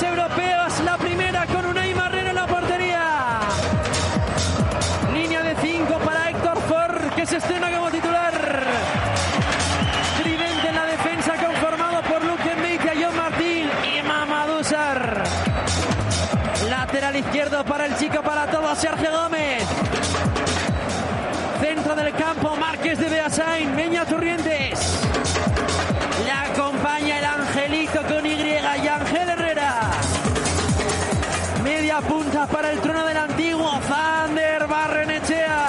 europeos, la primera con Unai Marrero en la portería. Línea de 5 para Héctor Ford, que se estrena como titular. Tridente en la defensa conformado por Luque Meitia, John Martín y Mamadou Sarr. Lateral izquierdo para el chico para todos, Sergio Gómez. Centro del campo, Márquez de Beasain, Meña Turrientes. La acompaña el Angelito con Y y Ángel Herrera. Media punta para el trono del antiguo, Zander Barrenechea.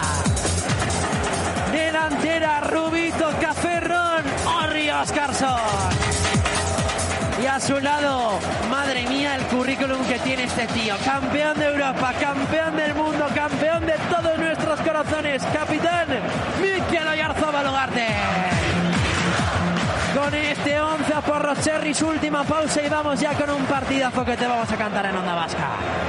Delantera, Rubito, Cazerrón, Orri Oscarson. Y a su lado, madre mía, el currículum que tiene este tío. Campeón de Europa, campeón del mundo, campeón de todos nuestros corazones. Capitán Mikel Oyarzabal Ugarte. Con este 11 a por los Cherries, última pausa y vamos ya con un partidazo que te vamos a cantar en Onda Vasca.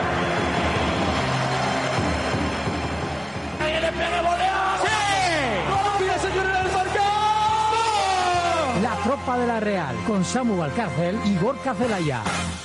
¡Ahí le pega volea! ¡Sí! ¡Colombia, señores del marcador! La tropa de la Real, con Samu Valcárcel y Gorka Zelaya.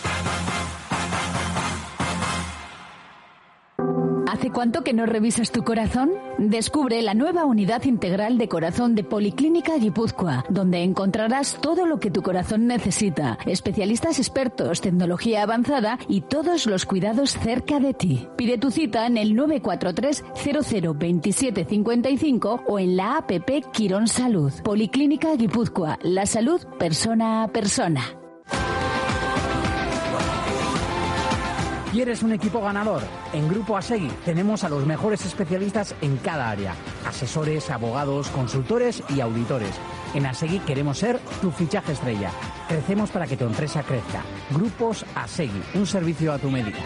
¿Hace cuánto que no revisas tu corazón? Descubre la nueva unidad integral de corazón de Policlínica Guipúzcoa, donde encontrarás todo lo que tu corazón necesita, especialistas expertos, tecnología avanzada y todos los cuidados cerca de ti. Pide tu cita en el 943 00 27 55 o en la app Quirón Salud. Policlínica Guipúzcoa, la salud persona a persona. ¿Quieres un equipo ganador? En Grupo Asegui tenemos a los mejores especialistas en cada área. Asesores, abogados, consultores y auditores. En Asegui queremos ser tu fichaje estrella. Crecemos para que tu empresa crezca. Grupos Asegui, un servicio a tu medida.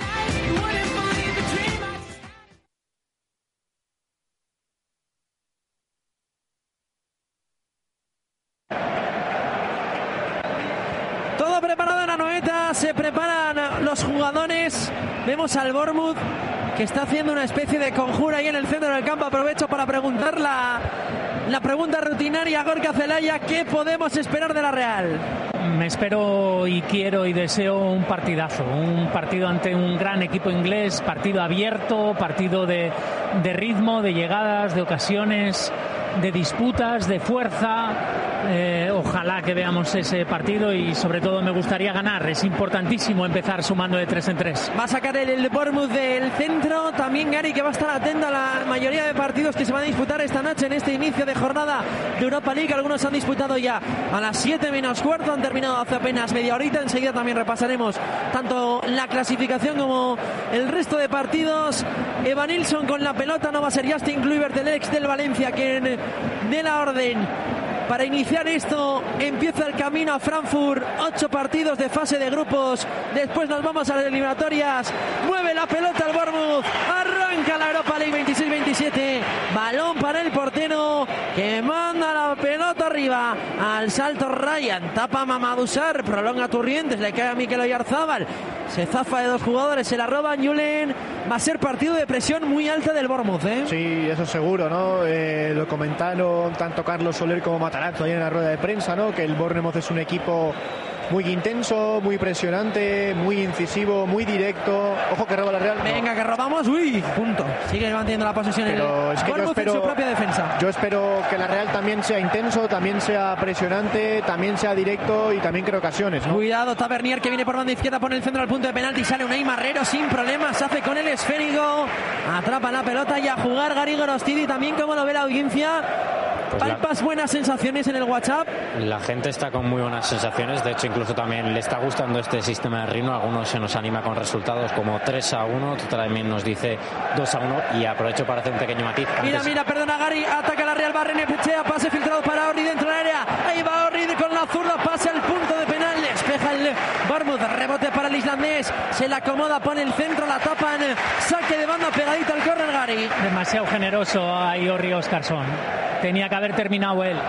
Todo preparado en la Anoeta, se preparan los jugadores. Vemos al Bournemouth que está haciendo una especie de conjura ahí en el centro del campo. Aprovecho para preguntar la pregunta rutinaria a Gorka Zelaya. ¿Qué podemos esperar de la Real? Me espero y quiero y deseo un partidazo, un partido ante un gran equipo inglés, partido abierto, partido de ritmo, de llegadas, de ocasiones, de disputas, de fuerza. Ojalá que veamos ese partido y sobre todo me gustaría ganar. Es importantísimo empezar sumando de 3 en 3. Va a sacar el Bournemouth del centro. También Gary, que va a estar atento a la mayoría de partidos que se van a disputar esta noche en este inicio de jornada de Europa League. Algunos se han disputado ya a las 7 menos cuarto, han terminado hace apenas media horita. Enseguida también repasaremos tanto la clasificación como el resto de partidos. Evanilson con la pelota, no va a ser Justin Kluivert, el ex del Valencia, quien dé la orden. Para iniciar esto, empieza el camino a Frankfurt. 8 partidos de fase de grupos. Después nos vamos a las eliminatorias. Mueve la pelota el Bournemouth. Arranca la Europa League 26-27. Balón para el portero, que manda la pelota arriba. Al salto Ryan. Tapa Mamadou Sarr. Prolonga Turrientes. Le cae a Mikel Oyarzabal. Se zafa de 2 jugadores. Se la roba Julen. Va a ser partido de presión muy alta del Bournemouth, ¿eh? Sí, eso seguro, ¿no? Lo comentaron tanto Carlos Soler como Matarazzo ahí en la rueda de prensa, ¿no? Que el Bournemouth es un equipo muy intenso, muy presionante, muy incisivo, muy directo. Ojo que roba la Real. Venga, que robamos. Uy, punto. Sigue manteniendo la posesión. Pero es que yo espero, en su propia defensa. Yo espero que la Real también sea intenso, también sea presionante, también sea directo y también cree ocasiones, ¿no? Cuidado, Tavernier, que viene por banda izquierda, pone el centro al punto de penalti. Sale Unai Marrero sin problemas. Hace con el esférico. Atrapa la pelota y a jugar Gary Gorostidi. También, como lo ve la audiencia. Pues palpas buenas sensaciones en el WhatsApp. La gente está con muy buenas sensaciones. De hecho, incluso también le está gustando este sistema de ritmo. Algunos se nos anima con resultados como 3-1. Tú también nos dice 2-1. Y aprovecho para hacer un pequeño matiz. Mira, perdona Gary. Ataca la Real Barrenechea. Pase filtrado para Orri dentro del área. Ahí va Orri con la zurda. Pasa al punto de penal. Despeja el Bournemouth. Rebote para el islandés. Se la acomoda, pone el centro, la tapan. Saque de banda pegadita al córner, Gary. Demasiado generoso ahí Orri Oscarson. Tenía que haber terminado él.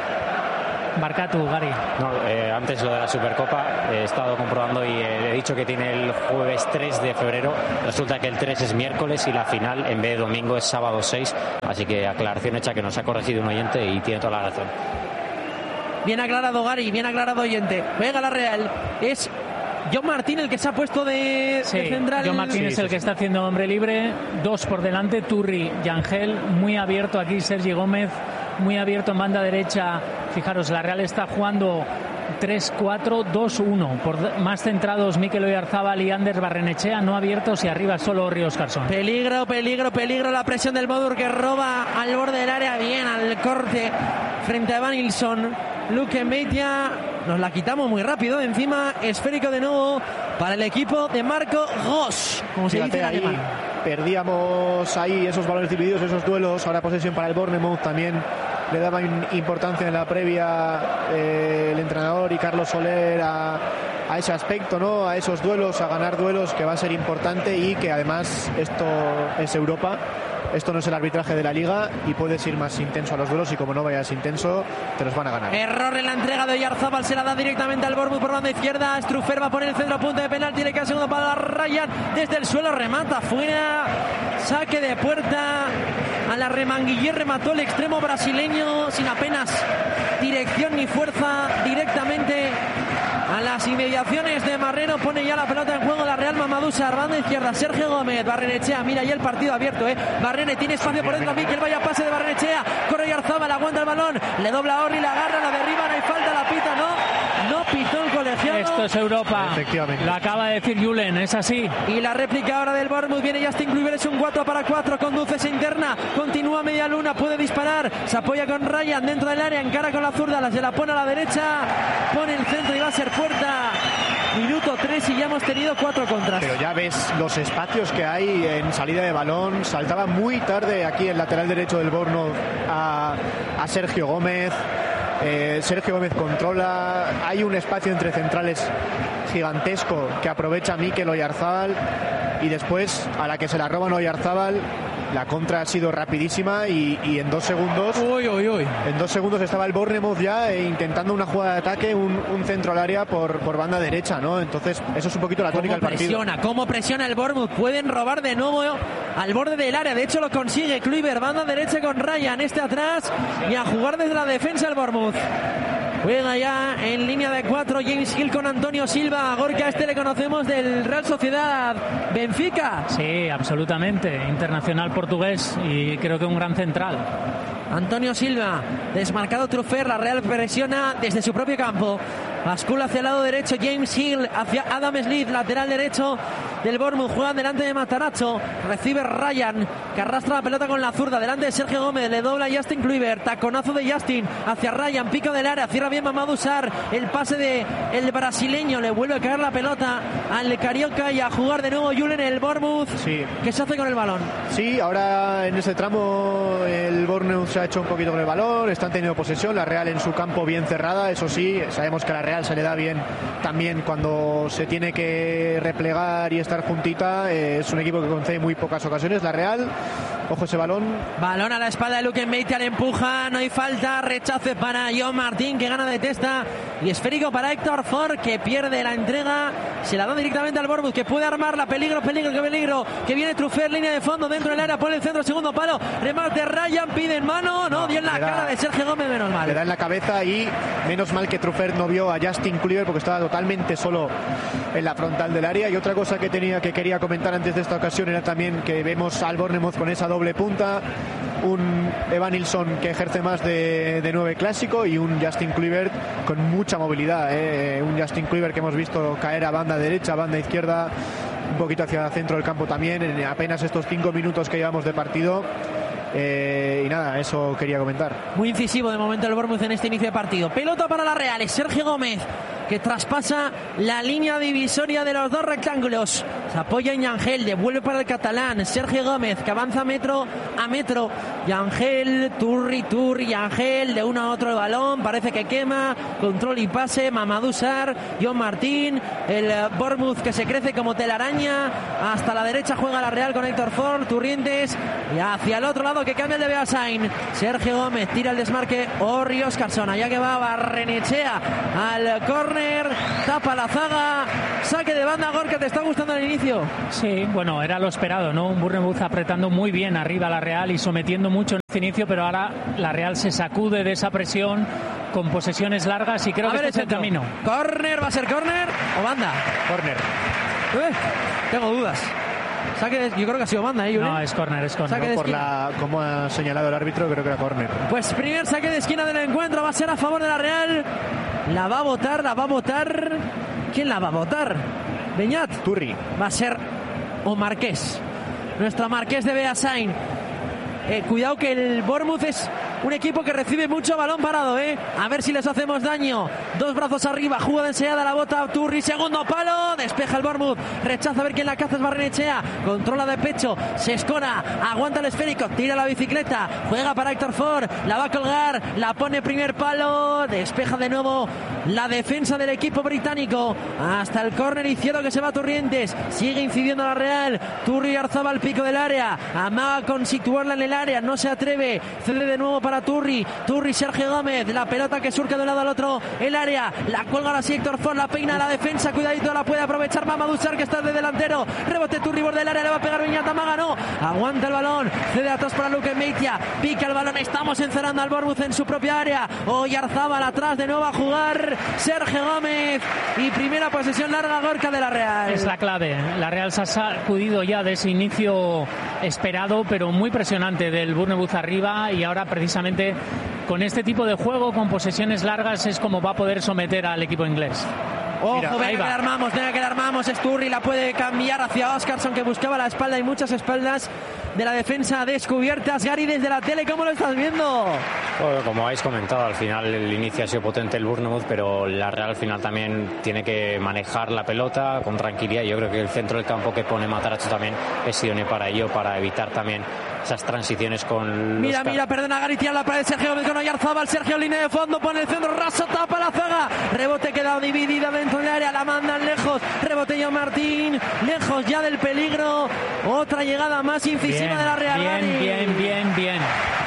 Barkatu, Gary. No, antes lo de la Supercopa he estado comprobando y he dicho que tiene el jueves 3 de febrero. Resulta que el 3 es miércoles y la final en vez de domingo es sábado 6. Así que aclaración hecha, que nos ha corregido un oyente y tiene toda la razón. Bien aclarado Gary, bien aclarado oyente. Juega la Real. Es John Martín el que se ha puesto de central. John Martín es el que está haciendo hombre libre. 2 por delante, Turri y Ángel. Muy abierto aquí Sergi Gómez. Muy abierto en banda derecha. Fijaros, la Real está jugando 3-4-2-1. Más centrados Mikel Oyarzabal y Ander Barrenechea, no abiertos, y arriba solo Ríos Garzón. Peligro la presión del Bodur, que roba al borde del área, bien al corte frente a Evanilson. Luke Meitia, nos la quitamos muy rápido. Encima, esférico de nuevo para el equipo de Marco Gos, como se dice en alemán. Perdíamos ahí esos balones divididos, esos duelos. Ahora posesión para el Bournemouth. También le daba importancia en la previa el entrenador y Carlos Soler a ese aspecto, ¿no? A esos duelos, a ganar duelos, que va a ser importante, y que además esto es Europa. Esto no es el arbitraje de la Liga y puedes ir más intenso a los duelos, y como no vayas intenso te los van a ganar. Error en la entrega de Oyarzabal, se la da directamente al Bournemouth por banda izquierda. Strufer va a poner el centro a punto de penal, tiene que hacer segundo para Ryan desde el suelo, remata fuera, saque de puerta. A la Remanguiller remató el extremo brasileño sin apenas dirección ni fuerza, directamente a las inmediaciones de Marrero. Pone ya la pelota en juego la Real. Mamadou Sarr, banda izquierda, Sergio Gómez, Barrenechea, mira ya el partido abierto, Barrene tiene espacio por dentro, Mikel, vaya pase de Barrenechea, corre Oyarzabal, aguanta el balón, le dobla a Orri, la agarra, la derriba, no hay falta, la pita, no pitó el colegiado. Esto es Europa, efectivamente. Lo acaba de decir Julen, es así. Y la réplica ahora del Bournemouth, viene Justin Kluivert, es un 4-4, conduce, se interna, continúa media luna, puede disparar, se apoya con Ryan dentro del área, encara con la zurda, se la pone a la derecha, pone el centro y va a ser puerta. Minuto 3 y ya hemos tenido 4 contras. Pero ya ves los espacios que hay en salida de balón. Saltaba muy tarde aquí el lateral derecho del Bournemouth a Sergio Gómez. Sergio Gómez controla. Hay un espacio entre centrales gigantesco que aprovecha Mikel Oyarzabal, y después a la que se la roban Oyarzabal, la contra ha sido rapidísima y en 2 segundos en 2 segundos estaba el Bournemouth ya intentando una jugada de ataque, un centro al área por banda derecha, ¿no? Entonces eso es un poquito la tónica del partido. ¿Cómo presiona el Bournemouth? Pueden robar de nuevo al borde del área, de hecho lo consigue Kluivert, banda derecha con Ryan, atrás, y a jugar desde la defensa el Bournemouth. Juega ya en línea de 4 James Hill con Antonio Silva. Gorka, le conocemos del Real Sociedad Benfica. Sí, absolutamente, internacional portugués y creo que un gran central. Antonio Silva, desmarcado Trufer, la Real presiona desde su propio campo. Bascula hacia el lado derecho, James Hill hacia Adam Smith, lateral derecho del Bournemouth, juega delante de Matarazzo, recibe Ryan, que arrastra la pelota con la zurda, delante de Sergio Gómez, le dobla Justin Kluivert, taconazo de Justin hacia Ryan, pico del área, cierra bien Mamadou Sarr, el pase de el brasileño, le vuelve a caer la pelota al Carioca, y a jugar de nuevo Julen, el Bournemouth, sí. ¿Qué se hace con el balón? Sí, ahora en ese tramo el Bournemouth se ha hecho un poquito con el balón, están teniendo posesión, la Real en su campo bien cerrada, eso sí, sabemos que a la Real se le da bien también cuando se tiene que replegar y estar juntita, es un equipo que concede muy pocas ocasiones, la Real. Ojo ese balón a la espalda de Luke Meitia, le empuja, no hay falta, rechace para John Martín, que gana de testa, y esférico para Héctor Ford, que pierde la entrega, se la da directamente al Bournemouth, que puede armarla, peligro, que viene Trufer, línea de fondo, dentro del área, pone el centro, segundo palo, remate Ryan, pide en mano, no dio en la cara de Sergio Gómez, menos mal. Le da en la cabeza, y menos mal que Trufer no vio a Justin Kluivert porque estaba totalmente solo en la frontal del área. Y otra cosa que quería comentar antes de esta ocasión era también que vemos al Bournemouth con esa doble punta, un Evanilson que ejerce más de 9 clásico y un Justin Kluivert con mucha movilidad, un Justin Kluivert que hemos visto caer a banda derecha, banda izquierda, un poquito hacia el centro del campo también en apenas estos 5 minutos que llevamos de partido. Y nada, eso quería comentar. Muy incisivo de momento el Bournemouth en este inicio de partido. Pelota para la Real, es Sergio Gómez, que traspasa la línea divisoria de los 2 rectángulos. Se apoya en Yangel, devuelve para el catalán. Sergio Gómez, que avanza metro a metro. Yangel, Turri, Yangel, de uno a otro el balón, parece que quema, control y pase, Mamadou Sarr, John Martín, el Bournemouth que se crece como telaraña. Hasta la derecha juega la Real con Héctor Ford, Turrientes, y hacia el otro lado que cambia el de Beasain. Sergio Gómez tira el desmarque, Ríos Garzón, ya que va Barrenechea al córner, tapa la zaga, saque de banda. Gorka, ¿te está gustando el inicio? Sí, bueno, era lo esperado, ¿no? Un Bournemouth apretando muy bien arriba a la Real y sometiendo mucho en este inicio, pero ahora la Real se sacude de esa presión con posesiones largas y creo que este es el camino. Córner, ¿va a ser córner o banda? Córner. Tengo dudas. Yo creo que ha sido banda, Julen. No, es córner, es córner. No, como ha señalado el árbitro, creo que era córner. Pues primer saque de esquina del encuentro, va a ser a favor de la Real. La va a votar. ¿Quién la va a votar? Beñat. Turri. Va a ser o Marqués. Nuestra Marqués de Beasain. Cuidado que el Bournemouth es un equipo que recibe mucho balón parado, A ver si les hacemos daño. Dos brazos arriba, jugada enseñada, la bota Turri, segundo palo, despeja el Bournemouth, rechaza a ver quién la caza, es Barrenechea, controla de pecho, se escora, aguanta el esférico, tira la bicicleta, juega para Héctor Ford, la va a colgar, la pone primer palo, despeja de nuevo la defensa del equipo británico, hasta el córner izquierdo que se va a Turrientes, sigue incidiendo la Real, Turri Arzaba al pico del área, amaga con situarla en el área, no se atreve, cede de nuevo para Turri, Sergio Gómez, la pelota que surca de un lado al otro el área, la cuelga ahora sí Héctor Ford, la peina a la defensa, cuidadito, la puede aprovechar Mamadou Sarr que está de delantero, rebote Turri, borde del área, le va a pegar Beñat, Amaga, no, aguanta el balón, cede atrás para Luke Meitia, pica el balón, estamos encerrando al Bournemouth en su propia área, Oyarzábal atrás de nuevo a jugar Sergio Gómez y primera posesión larga Gorka de la Real. Es la clave, la Real se ha sacudido ya de ese inicio esperado pero muy presionante del Bournemouth arriba y ahora precisamente con este tipo de juego, con posesiones largas, es como va a poder someter al equipo inglés. Ojo, venga que la armamos, Sturri la puede cambiar hacia Oscarson que buscaba la espalda y muchas espaldas de la defensa descubiertas. Gary, desde la tele, ¿cómo lo estás viendo? Bueno, como habéis comentado, al final el inicio ha sido potente el Bournemouth, pero la Real al final también tiene que manejar la pelota con tranquilidad. Yo creo que el centro del campo que pone Matarazzo también es idóneo para ello, para evitar también esas transiciones con mira, perdona Gary, tira la pared Sergio Gómez con Oyarzábal, Sergio línea de fondo, pone el centro, raso, tapa la zaga, rebote queda dividida dentro del área, la mandan lejos, rebote John Martín, lejos ya del peligro, otra llegada más incisiva de la Real. Bien.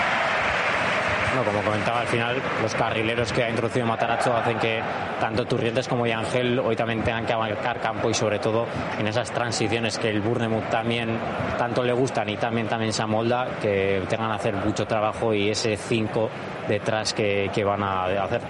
No, como comentaba, al final los carrileros que ha introducido Matarazzo hacen que tanto Turrientes como Yangel hoy también tengan que abarcar campo y sobre todo en esas transiciones que el Bournemouth también tanto le gustan y también se amolda, que tengan que hacer mucho trabajo y ese 5 detrás que van a hacer.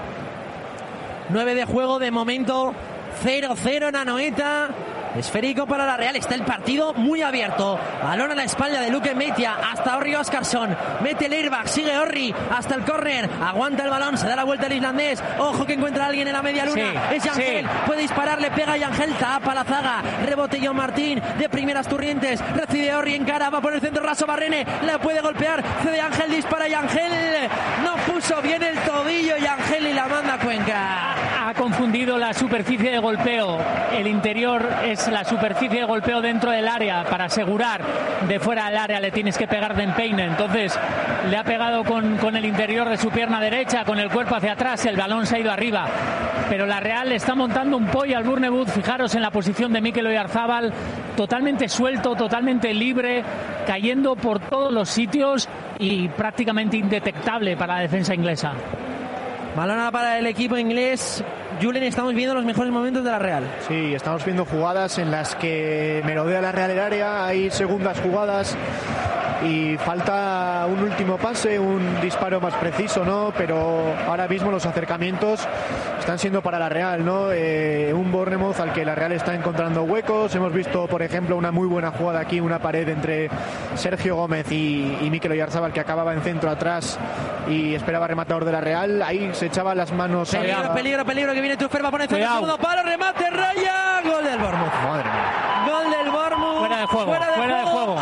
9 de juego de momento, 0-0 en Anoeta. Esférico para la Real, está el partido muy abierto. Balón a la espalda de Luke Meitia hasta Orri Oscarson. Mete el airbag, sigue Orri hasta el córner. Aguanta el balón, se da la vuelta el islandés. Ojo que encuentra a alguien en la media luna. Es Yangel, puede disparar, le pega a Yangel, tapa la zaga. Rebote John Martín, de primeras Turrientes. Recibe Orri en cara, va por el centro raso Barrene. La puede golpear, cede Ángel, dispara Yangel. No puso bien el tobillo Yangel y la manda a Cuenca. Ha confundido la superficie de golpeo. El interior es la superficie de golpeo dentro del área. Para asegurar de fuera del área le tienes que pegar de empeine. Entonces le ha pegado con el interior de su pierna derecha, con el cuerpo hacia atrás. El balón se ha ido arriba. Pero la Real está montando un pollo al Bournemouth. Fijaros en la posición de Mikel Oyarzábal. Totalmente suelto, totalmente libre, cayendo por todos los sitios y prácticamente indetectable para la defensa inglesa. Balón para el equipo inglés. Julen, estamos viendo los mejores momentos de la Real. Sí, estamos viendo jugadas en las que merodea la Real el área, hay segundas jugadas y falta un último pase, un disparo más preciso, ¿no? Pero ahora mismo los acercamientos están siendo para la Real, ¿no? Un Bournemouth al que la Real está encontrando huecos. Hemos visto, por ejemplo, una muy buena jugada aquí, una pared entre Sergio Gómez y Mikel Oyarzábal, que acababa en centro atrás y esperaba rematador de la Real. Ahí se echaba las manos. Peligro, que viene Trufer, va a poner el segundo palo, remate, raya, gol del Bournemouth. Madre mía. Gol del Bournemouth. Fuera de juego.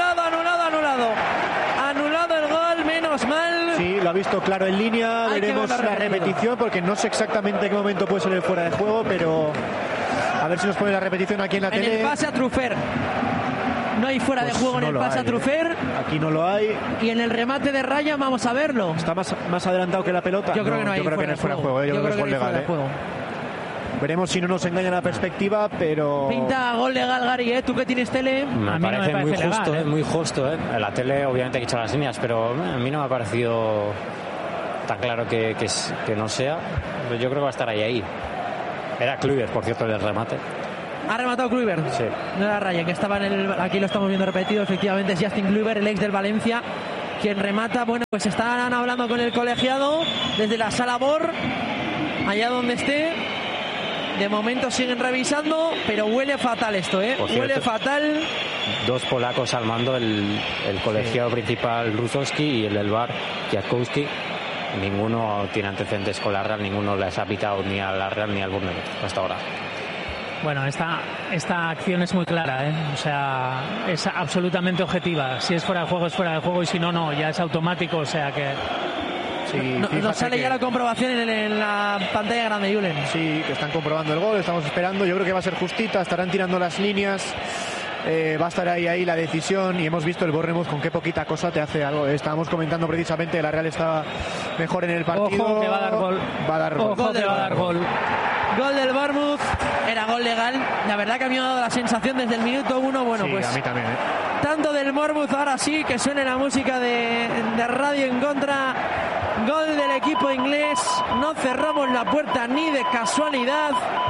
Anulado el gol, menos mal. Sí, lo ha visto claro en línea. Veremos la repetición porque no sé exactamente en qué momento puede ser el fuera de juego, pero a ver si nos pone la repetición aquí en la tele. En el pase a Trufer. No hay fuera de juego en el pase a Trufer. Aquí no lo hay. Y en el remate de Raya vamos a verlo. ¿Está más adelantado que la pelota? Yo creo que no hay fuera de juego. Yo creo que es gol legal. Veremos si no nos engaña la perspectiva, pero... Pinta gol legal, Gary, ¿Tú que tienes tele? Me parece muy justo, legal, muy justo, En la tele obviamente hay que echar las líneas, pero a mí no me ha parecido tan claro que no sea. Yo creo que va a estar ahí. Era Kluivert, por cierto, el remate. ¿Ha rematado Kluivert? Sí. No era Raya, que estaba aquí lo estamos viendo repetido. Efectivamente es Justin Kluivert, el ex del Valencia. quien remata. Bueno, pues están hablando con el colegiado desde la sala BOR, allá donde esté. De momento siguen revisando, pero huele fatal esto, huele fatal. Dos polacos al mando, el colegiado principal Rusowski y el del VAR Kwiatkowski. Ninguno tiene antecedentes con la Real, ninguno les ha pitado ni a la Real ni al Bournemouth hasta ahora. Bueno, esta acción es muy clara, o sea, es absolutamente objetiva. Si es fuera de juego, es fuera de juego, y si no, no, ya es automático, o sea que... Sí, nos sale ya la comprobación en la pantalla grande, Julen. Sí, que están comprobando el gol, estamos esperando. Yo creo que va a ser justita, estarán tirando las líneas. Va a estar ahí la decisión, y hemos visto el Bournemouth con qué poquita cosa te hace algo. Estábamos comentando precisamente que la Real estaba mejor en el partido. Ojo que va a dar gol. Va a dar gol. Ojo que va a dar gol. Gol del Bournemouth, era gol legal. La verdad que a mí me ha dado la sensación desde el minuto 1. Bueno, sí, pues a mí también, tanto del Bournemouth, ahora sí que suene la música de radio en contra. Gol del equipo inglés, no cerramos la puerta ni de casualidad.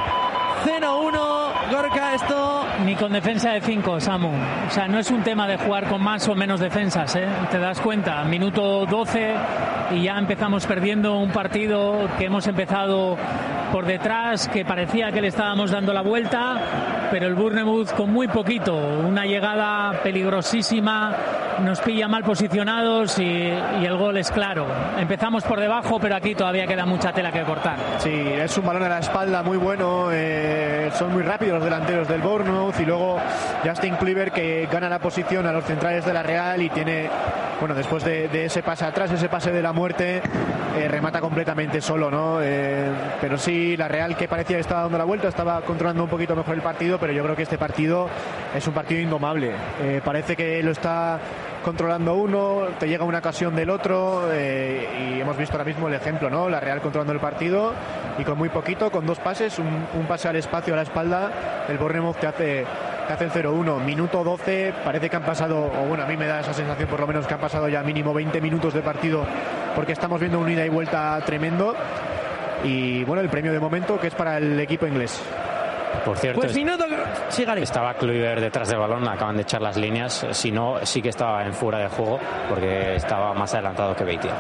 0-1, Gorka, esto... Ni con defensa de 5, Samu. O sea, no es un tema de jugar con más o menos defensas, ¿eh? Te das cuenta, minuto 12 y ya empezamos perdiendo un partido que hemos empezado por detrás, que parecía que le estábamos dando la vuelta, pero el Bournemouth con muy poquito, una llegada peligrosísima, nos pilla mal posicionados y el gol es claro. Empezamos por debajo, pero aquí todavía queda mucha tela que cortar. Sí, es un balón a la espalda muy bueno, son muy rápidos los delanteros del Bournemouth, y luego Justin Kluivert, que gana la posición a los centrales de la Real y tiene, bueno, después de ese pase atrás, ese pase de la muerte, remata completamente solo, ¿no? Pero sí, la Real, que parecía que estaba dando la vuelta, estaba controlando un poquito mejor el partido, pero yo creo que este partido es un partido indomable. Parece que lo está controlando uno, te llega una ocasión del otro, y hemos visto ahora mismo el ejemplo, ¿no? La Real controlando el partido y con muy poquito, con dos pases, un pase al espacio, a la espalda, el Bournemouth te hace el 0-1. Minuto 12, parece que han pasado, o bueno, a mí me da esa sensación por lo menos que han pasado ya mínimo 20 minutos de partido, porque estamos viendo un ida y vuelta tremendo. Y bueno, el premio de momento que es para el equipo inglés. Por cierto, pues minuto... Sí, Gary. Estaba Kluivert detrás del balón, acaban de echar las líneas. Si no, sí que estaba en fuera de juego, porque estaba más adelantado que Beitia.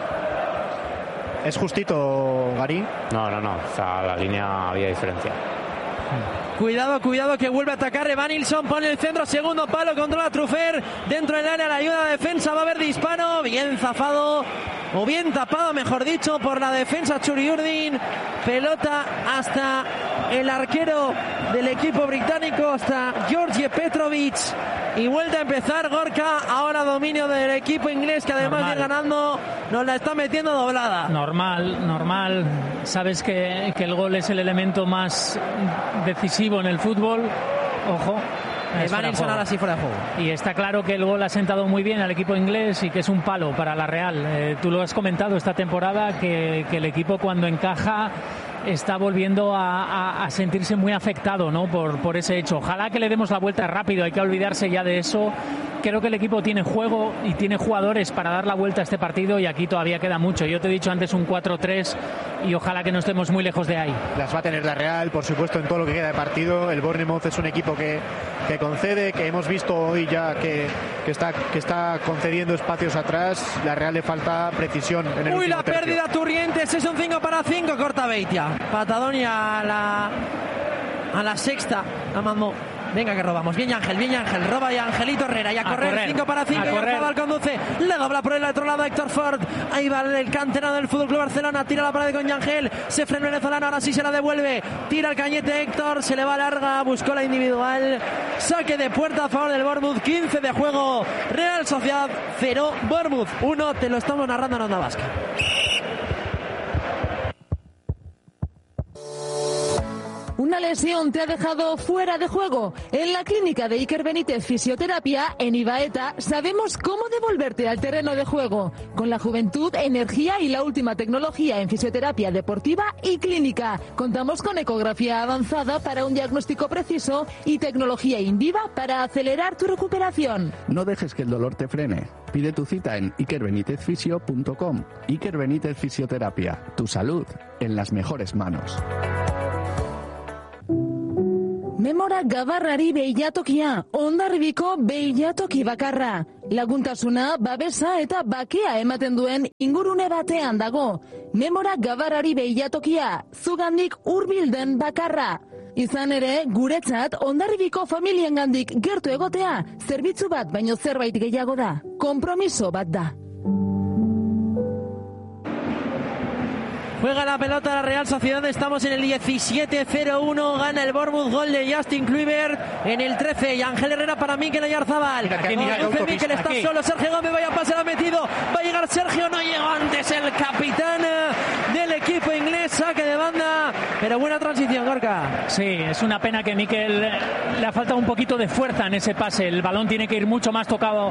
¿Es justito, Gary? No, o sea, la línea había diferencia. Cuidado que vuelve a atacar Evanilson, pone el centro, segundo palo, controla Trufer, dentro del área, la ayuda de defensa, va a haber disparo, bien zafado, o bien tapado, mejor dicho, por la defensa Churiurdin, pelota hasta el arquero del equipo británico, hasta Georgie Petrovic, y vuelve a empezar Gorka, ahora dominio del equipo inglés, que además de ganando, nos la está metiendo doblada. Normal, sabes que el gol es el elemento más decisivo en el fútbol, ojo. Evanilson ahora sí fuera de juego. Y está claro que el gol ha sentado muy bien al equipo inglés y que es un palo para la Real. Tú lo has comentado esta temporada, que el equipo cuando encaja está volviendo a sentirse muy afectado, ¿no? por ese hecho. Ojalá que le demos la vuelta rápido, hay que olvidarse ya de eso. Creo que el equipo tiene juego y tiene jugadores para dar la vuelta a este partido, y aquí todavía queda mucho. Yo te he dicho antes un 4-3 y ojalá que no estemos muy lejos de ahí. Las va a tener la Real, por supuesto, en todo lo que queda de partido. El Bournemouth es un equipo que concede, que hemos visto hoy ya que está concediendo espacios atrás. La Real le falta precisión en el último la tercio. Pérdida Turrientes, es un 5-5, corta Beitia. Patadón y a la sexta la mandó. Venga que robamos, bien Ángel, roba y Angelito Herrera, y a correr, 5-5, y Orzabal conduce, le dobla por el otro lado Héctor Ford, ahí va el canterano del FC Barcelona, tira la pared con Yangel, se frena el venezolano, ahora sí se la devuelve, tira el cañete Héctor, se le va larga, buscó la individual, saque de puerta a favor del Bournemouth, 15 de juego, Real Sociedad 0, Bournemouth 1, te lo estamos narrando en Onda Vasca. ¿Una lesión te ha dejado fuera de juego? En la clínica de Iker Benítez Fisioterapia, en Ibaeta, sabemos cómo devolverte al terreno de juego. Con la juventud, energía y la última tecnología en fisioterapia deportiva y clínica. Contamos con ecografía avanzada para un diagnóstico preciso y tecnología Indiva para acelerar tu recuperación. No dejes que el dolor te frene. Pide tu cita en ikerbenitezfisio.com. Iker Benítez Fisioterapia. Tu salud en las mejores manos. Memora gabarrari beilatokia, Hondarribiko beilatoki bakarra. Laguntasuna, babesa eta bakea ematen duen ingurune batean dago. Memora gabarrari beilatokia, zugandik hurbilden bakarra. Izan ere, guretzat, Hondarribiko familiengandik gertu egotea, zerbitzu bat baino zerbait gehiago da. Konpromiso bat da. Juega la pelota la Real Sociedad, estamos en el 17-0-1, gana el Bournemouth, gol de Justin Kluivert en el 13, y Ángel Herrera para Mikel Oyarzabal. Mikel está solo, Sergio Gómez, vaya pase, lo ha metido, va a llegar Sergio, no llegó antes el capitán del equipo inglés, saque de banda, pero buena transición, Gorka. Sí, es una pena que Mikel le ha faltado un poquito de fuerza en ese pase, el balón tiene que ir mucho más tocado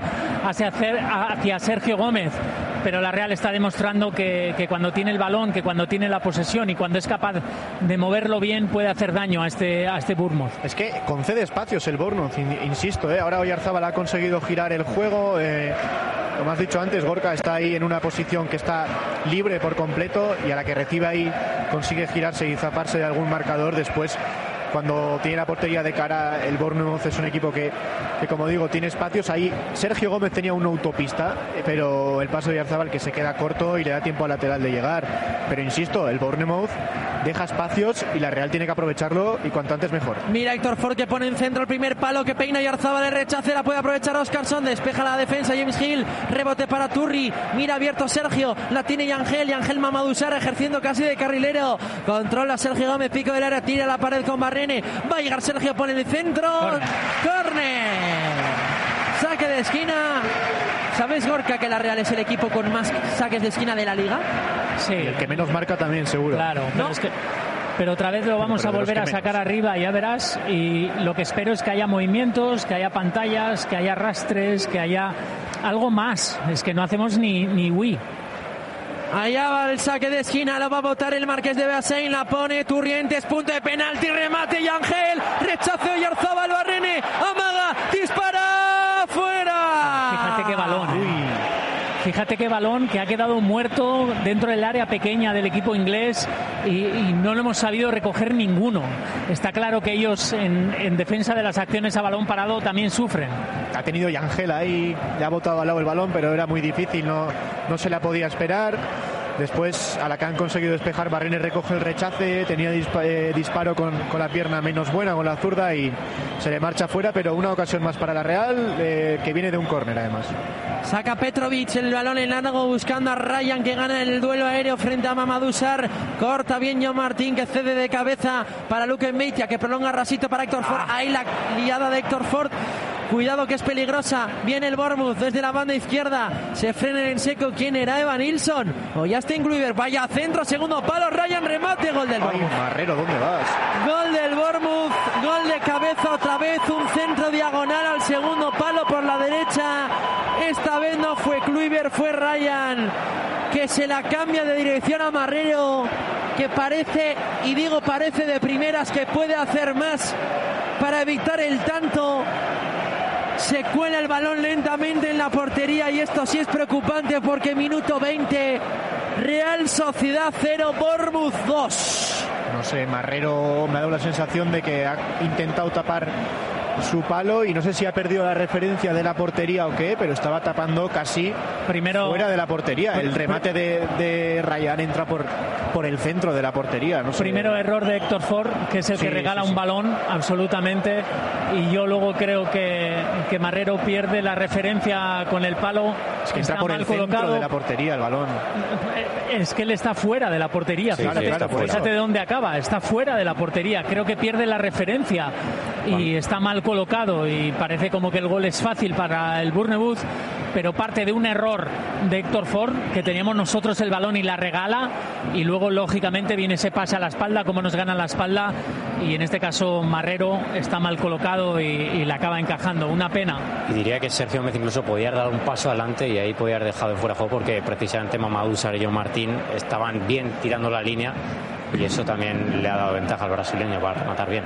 hacia Sergio Gómez, pero la Real está demostrando que cuando tiene el balón, que cuando tiene la posesión y cuando es capaz de moverlo bien puede hacer daño a este Bournemouth. Es que concede espacios el Bournemouth, insisto, ahora Oyarzabal ha conseguido girar el juego, como has dicho antes, Gorka está ahí en una posición que está libre por completo y a la que recibe ahí consigue girarse y zafarse de algún marcador. Después, cuando tiene la portería de cara, el Bournemouth es un equipo que como digo, tiene espacios. Ahí Sergio Gómez tenía una autopista, pero el paso de Oyarzabal que se queda corto y le da tiempo al lateral de llegar. Pero insisto, el Bournemouth deja espacios y la Real tiene que aprovecharlo y cuanto antes mejor. Mira Héctor Ford que pone en centro el primer palo, que peina Oyarzabal, el rechace, la puede aprovechar Óscarson, despeja la defensa James Hill, rebote para Turri, mira abierto Sergio, la tiene Yangel Mamadou Sarr ejerciendo casi de carrilero, controla Sergio Gómez, pico del área, tira la pared con Barrene, va a llegar Sergio, pone en el centro, córner, saque de esquina. ¿Sabes, Gorka, que la Real es el equipo con más saques de esquina de la Liga? Sí. Y el que menos marca también, seguro. Claro, ¿no? Pero otra vez lo vamos a volver a sacar arriba, ya verás. Y lo que espero es que haya movimientos, que haya pantallas, que haya arrastres, que haya algo más. Es que no hacemos ni Wii. Allá va el saque de esquina, lo va a botar el Marqués de Beasain, la pone Turrientes, punto de penalti, remate y Ángel, rechace Oyarzabal, Barrene, amaga, dispara, fuera. Fíjate qué balón. Fíjate qué balón que ha quedado muerto dentro del área pequeña del equipo inglés y no lo hemos sabido recoger ninguno. Está claro que ellos en defensa de las acciones a balón parado también sufren. Ha tenido Yangel ahí, le ha botado al lado el balón, pero era muy difícil, no se la podía esperar. Después, a la que han conseguido despejar, Barrene recoge el rechace, tenía disparo con la pierna menos buena, con la zurda, y se le marcha fuera, pero una ocasión más para la Real, que viene de un córner además. Saca Petrovic el balón en largo buscando a Ryan, que gana el duelo aéreo frente a Mamadou Sarr. Corta bien John Martín, que cede de cabeza para Luke Mbeitia, que prolonga rasito para Héctor Ford. Ahí la liada de Héctor Ford. Cuidado que es peligrosa. Viene el Bournemouth desde la banda izquierda. Se frena en seco. ¿Quién era? Evan Nilsson o Justin Kluivert. Vaya centro, segundo palo. Ryan, remate, gol del Bournemouth. Marrero, ¿dónde vas? Gol del Bournemouth. Gol de cabeza otra vez. Un centro diagonal al segundo palo por la derecha. Esta vez no fue Kluivert, fue Ryan, que se la cambia de dirección a Marrero, que parece, y digo parece de primeras, que puede hacer más para evitar el tanto. Se cuela el balón lentamente en la portería y esto sí es preocupante porque minuto 20, Real Sociedad 0, Bournemouth 2. No sé, Marrero me ha dado la sensación de que ha intentado tapar su palo y no sé si ha perdido la referencia de la portería o qué, pero estaba tapando casi fuera de la portería. El remate de Ryan entra por el centro de la portería. No sé. Primero error de Héctor Ford, que es el que regala un balón absolutamente, y yo luego creo que Marrero pierde la referencia con el palo. Es que entra por el centro de la portería el balón. Es que él está fuera de la portería. Fíjate de dónde acaba, está fuera de la portería. Creo que pierde la referencia y está mal colocado y parece como que el gol es fácil para el Bournemouth, pero parte de un error de Héctor Ford, que teníamos nosotros el balón y la regala, y luego lógicamente viene ese pase a la espalda, como nos gana la espalda, y en este caso Marrero está mal colocado y la acaba encajando. Una pena. Y diría que Sergio Gómez incluso podía haber dado un paso adelante y ahí podía haber dejado de fuera de juego, porque precisamente Mamadou Sarr y John Martín estaban bien tirando la línea y eso también le ha dado ventaja al brasileño para rematar bien.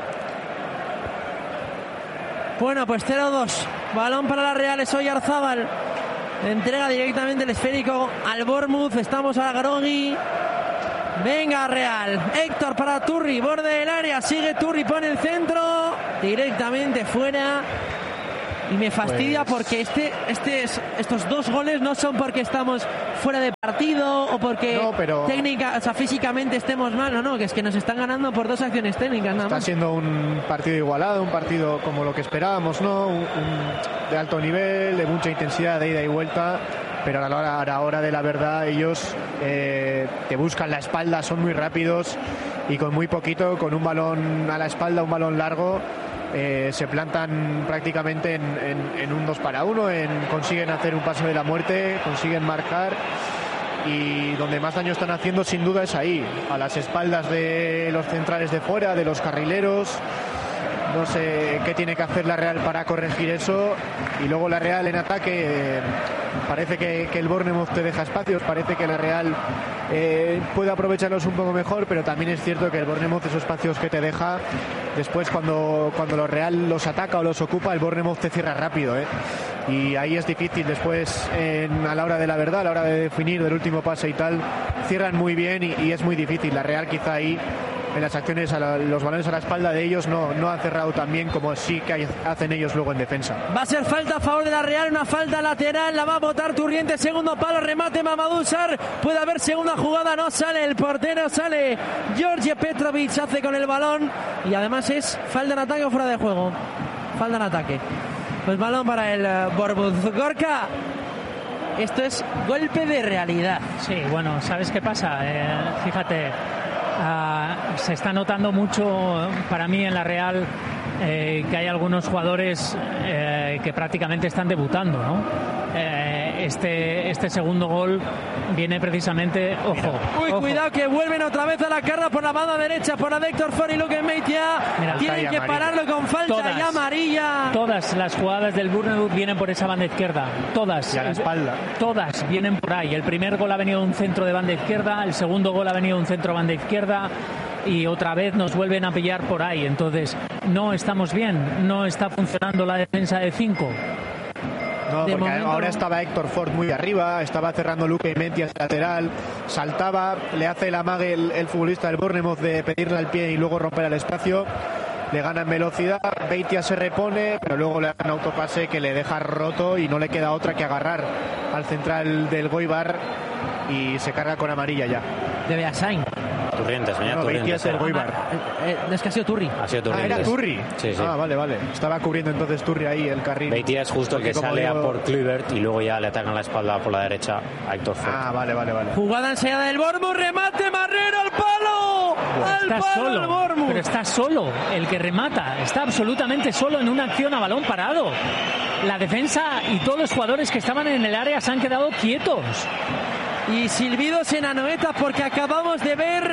Bueno, pues 0-2. Balón para la Real, es Oyarzabal. Entrega directamente el esférico al Bournemouth. Estamos a Grogui. Venga, Real. Héctor para Turri, borde del área. Sigue Turri, pone el centro. Directamente fuera. Y me fastidia porque estos 2 goles no son porque estamos fuera de partido o porque técnica, o sea, físicamente estemos mal, no, que es que nos están ganando por 2 acciones técnicas nada más. Está siendo un partido igualado, un partido como lo que esperábamos, ¿no? De alto nivel, de mucha intensidad, de ida y vuelta, pero a la hora de la verdad ellos te buscan la espalda, son muy rápidos y con muy poquito, con un balón a la espalda, un balón largo, se plantan prácticamente en un 2 para 1, consiguen hacer un pase de la muerte, consiguen marcar, y donde más daño están haciendo sin duda es ahí, a las espaldas de los centrales de fuera, de los carrileros. No sé qué tiene que hacer la Real para corregir eso. Y luego la Real en ataque, parece que el Bournemouth te deja espacios, parece que la Real puede aprovecharlos un poco mejor, pero también es cierto que el Bournemouth, esos espacios que te deja, después cuando la Real los ataca o los ocupa, el Bournemouth te cierra rápido, y ahí es difícil después, a la hora de la verdad, a la hora de definir del último pase y tal, cierran muy bien y es muy difícil. La Real quizá ahí en las acciones, los balones a la espalda de ellos no han cerrado tan bien como sí que hacen ellos luego en defensa. Va a ser falta a favor de la Real, una falta lateral, la va a botar Turriente, segundo palo, remate Mamadou Sarr, puede haber segunda jugada, no sale el portero, sale Georgi Petrovic, hace con el balón, y además es falta en ataque o fuera de juego. Falta en ataque. Pues balón para el Bournemouth. Gorka, esto es golpe de realidad. Sí, bueno, ¿sabes qué pasa? Fíjate, se está notando mucho para mí en la Real que hay algunos jugadores que prácticamente están debutando, ¿no? Este segundo gol viene precisamente, ojo. Cuidado que vuelven otra vez a la carga por la banda derecha, por la de Héctor Ford y Luke Meitia. Tienen que pararlo con falta y amarilla. Todas las jugadas del Bournemouth vienen por esa banda izquierda, todas. Y a la espalda. Todas vienen por ahí. El primer gol ha venido de un centro de banda izquierda, el segundo gol ha venido de un centro de banda izquierda, y otra vez nos vuelven a pillar por ahí. Entonces no estamos bien, no está funcionando la defensa de 5. No, porque ahora estaba Héctor Ford muy arriba, estaba cerrando Luke Meitia lateral, saltaba, le hace el amague el futbolista del Bournemouth de pedirle al pie y luego romper el espacio, le gana en velocidad, Meitia se repone, pero luego le da un autopase que le deja roto y no le queda otra que agarrar al central del Goibar y se carga con amarilla ya. De Beasain. Turrientes, no, Turrientes. Es el Goibar. Es que ha sido Turri. Ha sido Turri. Era Turri. Sí. Vale. Estaba cubriendo entonces Turri ahí el carril. Beitia es justo el que sale a por Kluivert y luego ya le atacan la espalda por la derecha a Héctor Ford. Vale. Jugada ensayada del Bournemouth, remate Marrero al palo. Pero está solo el que remata. Está absolutamente solo en una acción a balón parado. La defensa y todos los jugadores que estaban en el área se han quedado quietos. Y silbidos en Anoeta porque acabamos de ver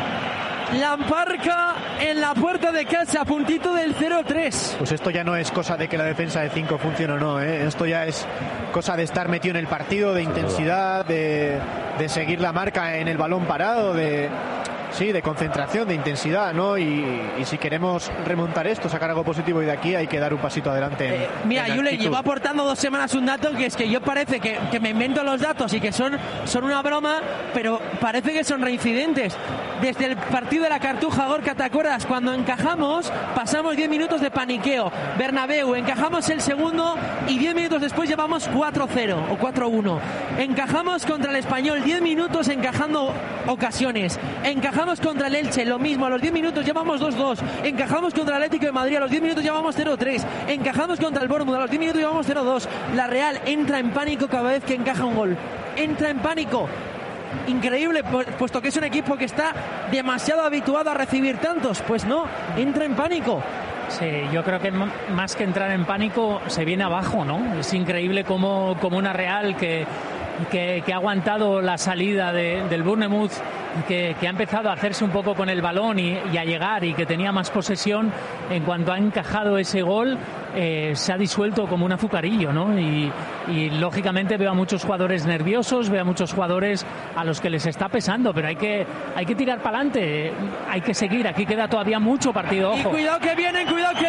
Lamparca en la puerta de casa, a puntito del 0-3. Pues esto ya no es cosa de que la defensa de 5 funcione o no, esto ya es cosa de estar metido en el partido, de intensidad, de seguir la marca en el balón parado, de concentración, de intensidad, ¿no? Y si queremos remontar esto, sacar algo positivo y de aquí hay que dar un pasito adelante. Mira, Yule llevo aportando 2 semanas un dato que es que yo parece que me invento los datos y que son una broma, pero parece que son reincidentes. Desde el partido de la Cartuja, Gorka, ¿te acuerdas? Cuando encajamos, pasamos 10 minutos de paniqueo. Bernabéu, encajamos el segundo y 10 minutos después llevamos 4-0 o 4-1. Encajamos contra el Español, 10 minutos encajando ocasiones. Encajamos contra el Elche, lo mismo, a los 10 minutos llevamos 2-2. Encajamos contra el Atlético de Madrid, a los 10 minutos llevamos 0-3. Encajamos contra el Bournemouth, a los 10 minutos llevamos 0-2. La Real entra en pánico cada vez que encaja un gol. Entra en pánico. Increíble, puesto que es un equipo que está demasiado habituado a recibir tantos. Pues no, entra en pánico. Sí, yo creo que más que entrar en pánico se viene abajo, ¿no? Es increíble como una Real que ha aguantado la salida del Bournemouth, que ha empezado a hacerse un poco con el balón y a llegar, y que tenía más posesión. En cuanto ha encajado ese gol, se ha disuelto como un azucarillo, ¿no? Y lógicamente veo a muchos jugadores nerviosos, veo a muchos jugadores a los que les está pesando, pero hay que tirar para adelante, hay que seguir. Aquí queda todavía mucho partido, ojo. Y cuidado que viene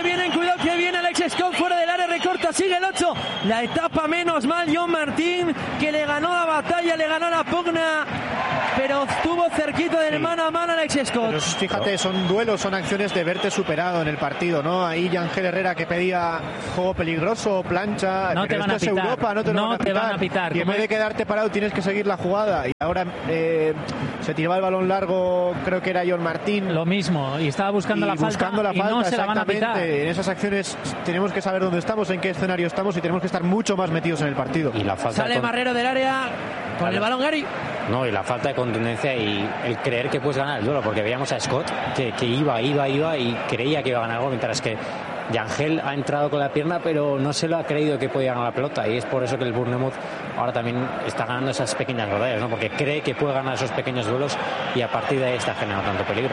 Alex Scott fuera del área, recorta, sigue el 8, la etapa menos mal John Martín, que le ganó la batalla, le ganó la pugna pero estuvo cerquita del mano a mano Alex Scott. Pero fíjate, son duelos, son acciones de verte superado en el partido, ¿no? Ahí Yangel Herrera que pedía juego peligroso, plancha, no te van a pitar. Europa, no te lo van a pitar. Y en vez de quedarte parado tienes que seguir la jugada. Y ahora se tiraba el balón largo, creo que era John Martín. Lo mismo, y estaba buscando la falta y no se la van a pitar. En esas acciones tenemos que saber dónde estamos, en qué escenario estamos y tenemos que estar mucho más metidos en el partido. Y la falta sale Marrero del área con el balón Gary. No, y la falta de contundencia y el creer que puedes ganar el duelo, porque veíamos a Scott que iba y creía que iba a ganar el gol, mientras que Yangel ha entrado con la pierna, pero no se lo ha creído que podía ganar la pelota, y es por eso que el Bournemouth ahora también está ganando esas pequeñas batallas, ¿no? Porque cree que puede ganar esos pequeños duelos y a partir de ahí está generando tanto peligro.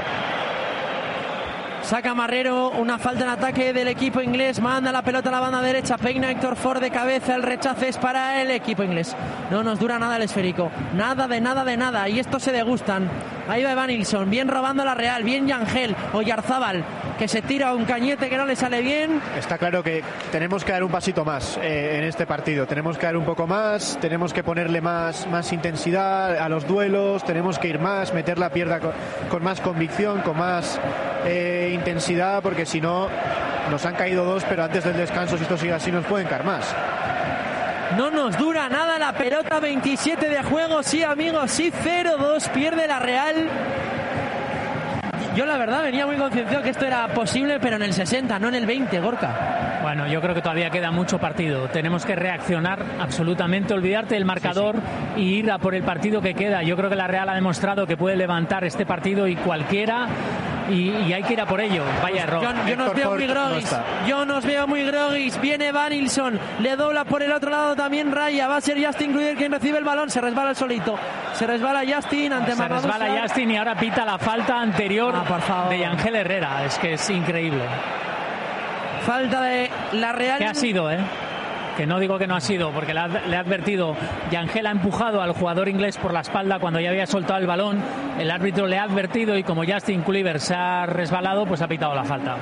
Saca Marrero, una falta en ataque del equipo inglés, manda la pelota a la banda derecha, peina Héctor Ford de cabeza, el rechace es para el equipo inglés. No nos dura nada el esférico, nada, y estos se degustan. Ahí va Evanilson, bien robando la Real, bien Yangel, Oyarzábal, que se tira un cañete que no le sale bien. Está claro que tenemos que dar un pasito más en este partido, tenemos que dar un poco más, tenemos que ponerle más intensidad a los duelos, tenemos que ir más, meter la pierna con más convicción, con más intensidad, porque si no nos han caído dos, pero antes del descanso, si esto sigue así, nos pueden caer más. No nos dura nada la pelota, 27 de juego, sí amigos, sí, 0-2, pierde la Real. Yo la verdad venía muy concienciado que esto era posible, pero en el 60, no en el 20, Gorka. Bueno, yo creo que todavía queda mucho partido. Tenemos que reaccionar absolutamente, olvidarte del marcador y ir a por el partido que queda. Yo creo que la Real ha demostrado que puede levantar este partido y cualquiera, y hay que ir a por ello. Vaya error. Yo nos veo muy groguis. Viene Vanilson, le dobla por el otro lado también Raya. Va a ser Justin Gruder quien recibe el balón. Se resbala el solito. Se resbala Justin ante Se resbala Justin y ahora pita la falta anterior de Yangel Herrera. Es que es increíble. Falta de la Real. ¿Qué ha sido, Que no digo que no ha sido, porque le ha advertido. Yangel ha empujado al jugador inglés por la espalda cuando ya había soltado el balón. El árbitro le ha advertido y como Justin Kluivert se ha resbalado, pues ha pitado la falta.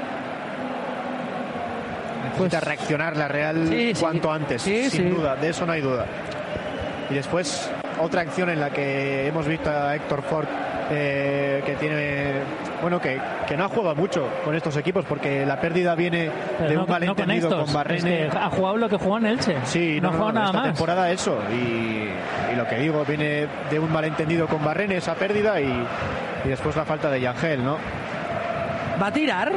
Necesita reaccionar la Real cuanto antes, sin duda, de eso no hay duda. Y después otra acción en la que hemos visto a Héctor Ford que tiene, bueno, que no ha jugado mucho con estos equipos, porque la pérdida viene de un malentendido con Barrene. Es que ha jugado lo que jugó en Elche. Sí, no ha jugado nada esta más. Temporada eso, y lo que digo, viene de un malentendido con Barrene esa pérdida y después la falta de Yangel, ¿no? ¿Va a tirar?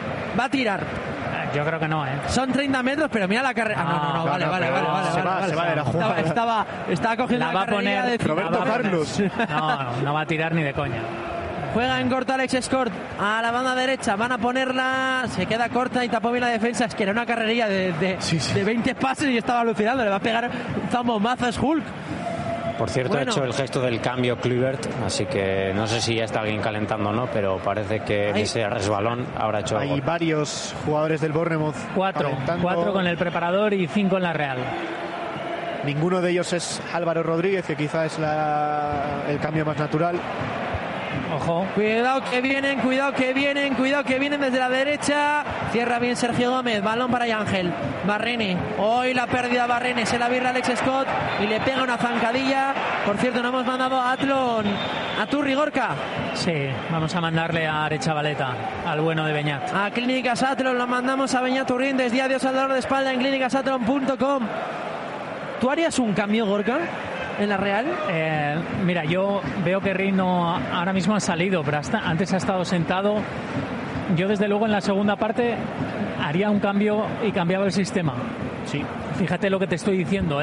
Yo creo que no, Son 30 metros, pero mira la carrera. No, vale. Se va de la jugada. Estaba cogiendo la carrera de Roberto Carlos. No va a tirar ni de coña. Juega en corto Alex Scott a la banda derecha. Van a ponerla. Se queda corta y tapó bien la defensa. Es que era una carrerilla de 20 pases y estaba alucinando. Le va a pegar un zambombazo a Hulk. Por cierto, ha hecho el gesto del cambio Kluivert, así que no sé si ya está alguien calentando o no, pero parece que en ese resbalón habrá hecho algo. Hay varios jugadores del Bournemouth. 4 con el preparador y 5 en la Real. Ninguno de ellos es Álvaro Rodríguez, que quizá es el cambio más natural. Ojo. Cuidado que vienen desde la derecha. Cierra bien Sergio Gómez. Balón para Yangel. Barrene. Hoy la pérdida Barrene. Se la virra Alex Scott y le pega una zancadilla. Por cierto, no hemos mandado a Atlon a Turri, Gorka. Sí, vamos a mandarle a Arechavaleta, al bueno de Beñat. A Clínicas Atlon lo mandamos a Beñat Turrindes. Día adiós al dolor de espalda en clínicasatlon.com. ¿Tú harías un cambio, Gorka, en la Real? Mira, yo veo que Rino ahora mismo ha salido, pero antes ha estado sentado. Yo desde luego en la segunda parte haría un cambio y cambiaba el sistema. Sí. Fíjate lo que te estoy diciendo,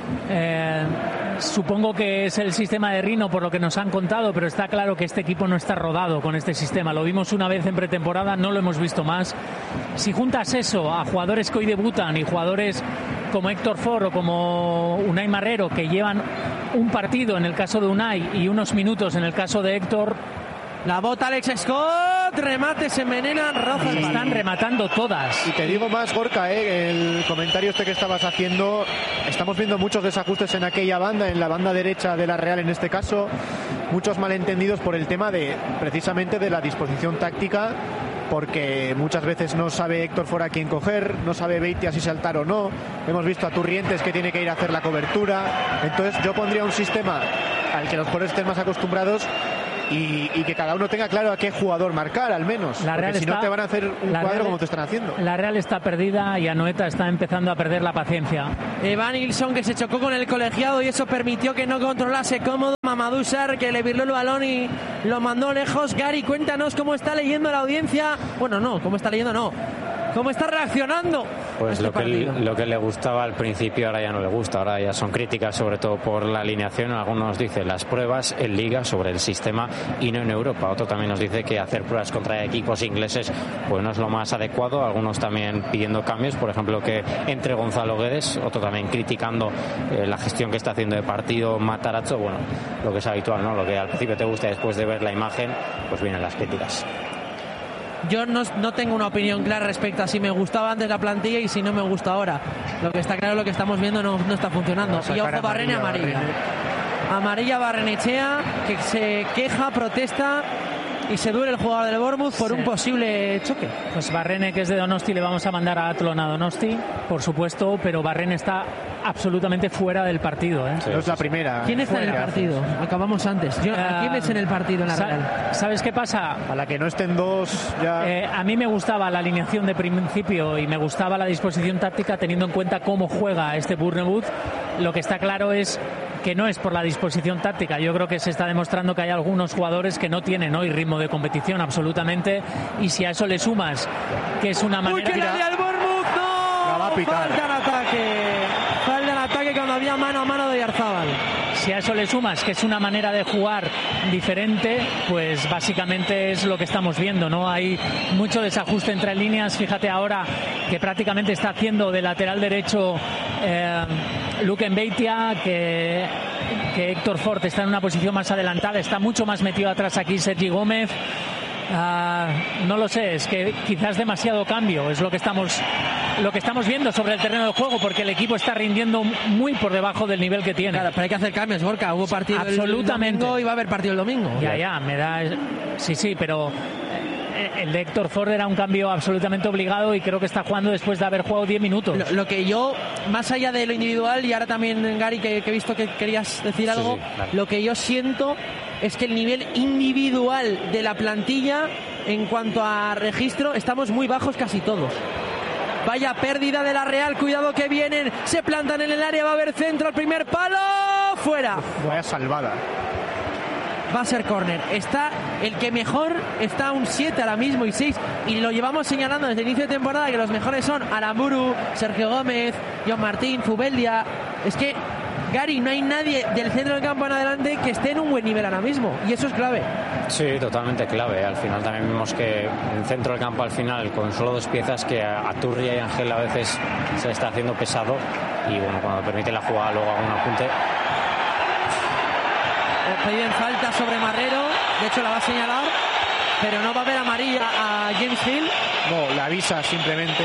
supongo que es el sistema de Rino por lo que nos han contado, pero está claro que este equipo no está rodado con este sistema. Lo vimos una vez en pretemporada, no lo hemos visto más. Si juntas eso a jugadores que hoy debutan y jugadores como Héctor Ford o como Unai Marrero, que llevan un partido en el caso de Unai y unos minutos en el caso de Héctor. La bota Alex Scott, remate, se envenena, roza. Están rematando todas. Y te digo más, Gorka, el comentario que estabas haciendo, estamos viendo muchos desajustes en aquella banda, en la banda derecha de la Real en este caso, muchos malentendidos por el tema precisamente de la disposición táctica, porque muchas veces no sabe Héctor Ford a quién coger, no sabe Beitia si saltar o no. Hemos visto a Turrientes que tiene que ir a hacer la cobertura. Entonces yo pondría un sistema al que los jugadores estén más acostumbrados y que cada uno tenga claro a qué jugador marcar, al menos. Porque si no te van a hacer un cuadro como te están haciendo. La Real está perdida y Anoeta está empezando a perder la paciencia. Evan Nilsson, que se chocó con el colegiado y eso permitió que no controlase cómodo. Mamadou Sarr, que le virló el balón y lo mandó lejos. Gary, cuéntanos cómo está leyendo la audiencia. Bueno, no, cómo está leyendo, no. ¿Cómo está reaccionando? Pues lo que le gustaba al principio ahora ya no le gusta. Ahora ya son críticas, sobre todo por la alineación. Algunos dicen las pruebas en Liga sobre el sistema y no en Europa. Otro también nos dice que hacer pruebas contra equipos ingleses pues no es lo más adecuado. Algunos también pidiendo cambios, por ejemplo que entre Gonzalo Guedes. Otro también criticando la gestión que está haciendo de partido Matarazzo. Bueno, lo que es habitual, ¿no? Lo que al principio te gusta, después de ver la imagen pues vienen las críticas. Yo no tengo una opinión clara respecto a si me gustaba antes la plantilla y si no me gusta ahora. Lo que está claro, lo que estamos viendo no está funcionando. Y ojo, Barrene amarilla. Amarilla Barrenechea, que se queja, protesta y se duele el jugador del Bournemouth por un posible choque. Pues Barrene, que es de Donosti, le vamos a mandar a Atlon a Donosti, por supuesto, pero Barrene está absolutamente fuera del partido. No es la primera. ¿Quién está en el partido? Acabamos antes. ¿A quién ves en el partido en la Real? ¿Sabes qué pasa? A la que no estén dos ya... a mí me gustaba la alineación de principio y me gustaba la disposición táctica teniendo en cuenta cómo juega este Bournemouth. Lo que está claro es que no es por la disposición táctica. Yo creo que se está demostrando que hay algunos jugadores que no tienen hoy ritmo de competición absolutamente, y si a eso le sumas que es una manera... ¡Uy, que le da el Bournemouth! ¡No! Va a pitar. Falta en ataque cuando había mano a mano de Oyarzábal. Si a eso le sumas que es una manera de jugar diferente, pues básicamente es lo que estamos viendo, ¿no? Hay mucho desajuste entre líneas. Fíjate ahora que prácticamente está haciendo de lateral derecho Luke Mbeitia, que Héctor Ford está en una posición más adelantada, está mucho más metido atrás aquí Sergi Gómez. No lo sé, es que quizás demasiado cambio es lo que estamos viendo sobre el terreno de juego, porque el equipo está rindiendo muy por debajo del nivel que tiene. Claro, pero hay que hacer cambios, Gorka. Hubo partido absolutamente el domingo y va a haber partido el domingo. Ya, me da... Sí, pero el de Héctor Ford era un cambio absolutamente obligado y creo que está jugando después de haber jugado 10 minutos. Lo que yo, más allá de lo individual, y ahora también, Gary, que he visto que querías decir algo, sí, claro. Lo que yo siento es que el nivel individual de la plantilla, en cuanto a registro, estamos muy bajos casi todos. Vaya pérdida de la Real, cuidado que vienen, se plantan en el área, va a haber centro, el primer palo, fuera. Vaya salvada. Va a ser córner. Está el que mejor, está un 7 ahora mismo y 6, y lo llevamos señalando desde el inicio de temporada, que los mejores son Aramburu, Sergio Gómez, John Martín, Zubeldia. Es que, Gary, no hay nadie del centro del campo en adelante que esté en un buen nivel ahora mismo, y eso es clave. Sí, totalmente clave. Al final también vemos que en el centro del campo, al final, con solo dos piezas, que a Turria y Ángel a veces se le está haciendo pesado, y bueno, cuando permite la jugada luego haga un apunte. Piden falta sobre Marrero, de hecho la va a señalar, pero no va a haber amarilla a James Hill. No, la avisa simplemente.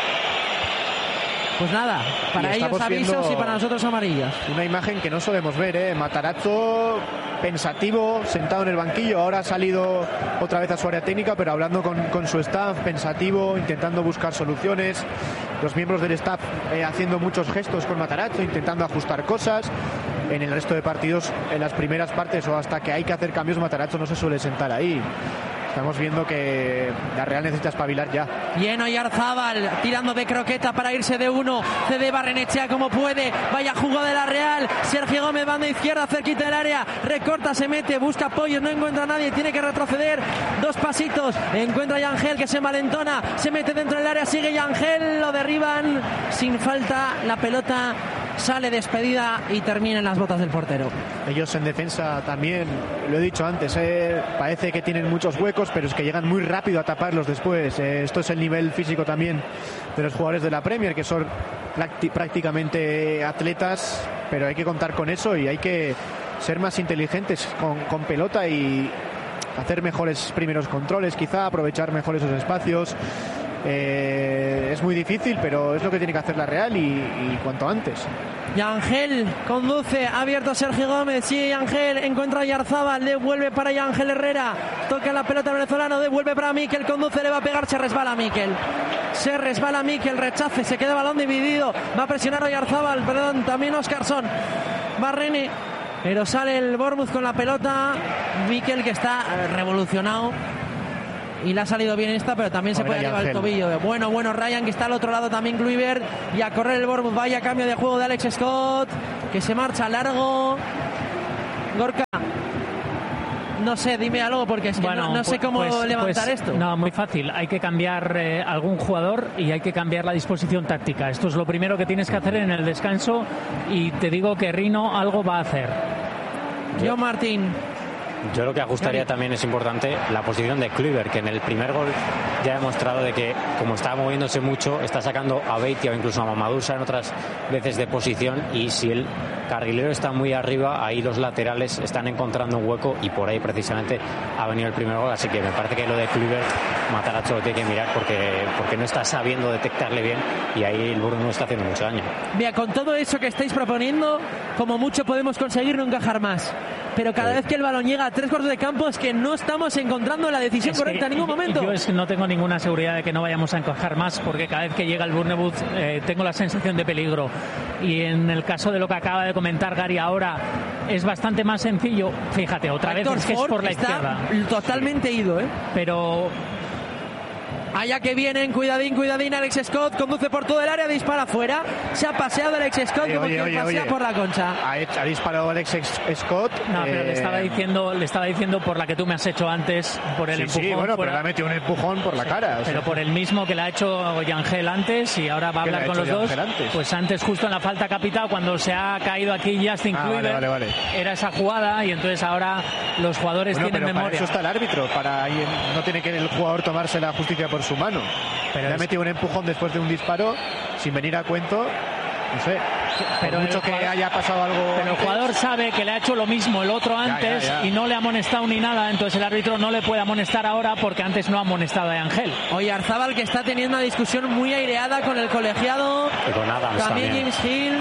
Pues nada, para ellos avisos y para nosotros amarillas. Una imagen que no solemos ver, Matarazzo pensativo, sentado en el banquillo. Ahora ha salido otra vez a su área técnica, pero hablando con su staff, pensativo, intentando buscar soluciones. Los miembros del staff haciendo muchos gestos con Matarazzo, intentando ajustar cosas. En el resto de partidos, en las primeras partes o hasta que hay que hacer cambios, Matarazzo no se suele sentar ahí. Estamos viendo que la Real necesita espabilar ya. Bien, Oyarzábal tirando de croqueta para irse de uno. Cede Barrenechea como puede. Vaya jugada de la Real. Sergio Gómez, banda izquierda, cerquita del área. Recorta, se mete, busca apoyos, no encuentra a nadie. Tiene que retroceder. Dos pasitos. Encuentra a Yangel, que se envalentona. Se mete dentro del área, sigue Yangel. Lo derriban sin falta. La pelota sale despedida y termina en las botas del portero. Ellos en defensa también, lo he dicho antes, parece que tienen muchos huecos, pero es que llegan muy rápido a taparlos después. Esto es el nivel físico también de los jugadores de la Premier, que son prácticamente atletas, pero hay que contar con eso y hay que ser más inteligentes con pelota y hacer mejores primeros controles, quizá aprovechar mejor esos espacios. Es muy difícil, pero es lo que tiene que hacer la Real y cuanto antes. Yangel conduce, ha abierto Sergio Gómez, sigue Yangel, encuentra a Oyarzábal, devuelve para Yangel Herrera, toca la pelota venezolano, devuelve para Mikel, conduce, le va a pegar, se resbala Mikel, rechace, se queda balón dividido, va a presionar a Oyarzábal, también Óscarson, Barrene, Pero sale el Bournemouth con la pelota. Mikel, que está revolucionado. Y le ha salido bien esta, pero también se puede llevar el tobillo. Bueno, Ryan, que está al otro lado también, Kluivert. Y a correr el Bournemouth. Vaya cambio de juego de Alex Scott, que se marcha largo. Gorka, no sé, dime algo, porque es que no sé cómo levantar esto. No, muy fácil. Hay que cambiar algún jugador y hay que cambiar la disposición táctica. Esto es lo primero que tienes que hacer en el descanso, y te digo que Rino algo va a hacer. Yo, Martín. Yo lo que ajustaría también es importante la posición de Kluivert, que en el primer gol ya ha demostrado de que, como está moviéndose mucho, está sacando a Beitia o incluso a Mamadousa en otras veces de posición, y si el carrilero está muy arriba, ahí los laterales están encontrando un hueco, y por ahí precisamente ha venido el primer gol. Así que me parece que lo de Kluivert, Matarazzo lo tiene que mirar porque no está sabiendo detectarle bien, y ahí el Bournemouth no está haciendo mucho daño. Mira, con todo eso que estáis proponiendo, como mucho podemos conseguir no encajar más. Pero cada vez que el balón llega a 3/4 de campo es que no estamos encontrando la decisión correcta en ningún momento. Yo es que no tengo ninguna seguridad de que no vayamos a encajar más, porque cada vez que llega el Bournemouth tengo la sensación de peligro. Y en el caso de lo que acaba de comentar Gary ahora, es bastante más sencillo. Fíjate, otra vez es que es por la izquierda. Totalmente ido, Pero... allá que vienen, cuidadín, Alex Scott conduce por todo el área, dispara afuera. Se ha paseado Alex Scott como quien pasea por la concha. Ha disparado Alex Scott. No, pero le estaba diciendo por la que tú me has hecho antes, por el empujón. Sí, bueno, pero le ha metido un empujón por la cara. Pero por el mismo que le ha hecho Yangel antes, y ahora va a hablar con los dos. Pues antes, justo en la falta capital, cuando se ha caído aquí Justin Kluivert, vale. era esa jugada, y entonces ahora los jugadores tienen memoria. Para eso está el árbitro, no tiene que el jugador tomarse la justicia por su mano. Pero le ha metido un empujón después de un disparo sin venir a cuento. No sé, pero mucho que haya pasado algo. Pero el jugador sabe que le ha hecho lo mismo el otro antes y no le ha amonestado ni nada, entonces el árbitro no le puede amonestar ahora porque antes no ha amonestado a Ángel. Oye, Arzábal, que está teniendo una discusión muy aireada con el colegiado. Y con Adams también. James Hill.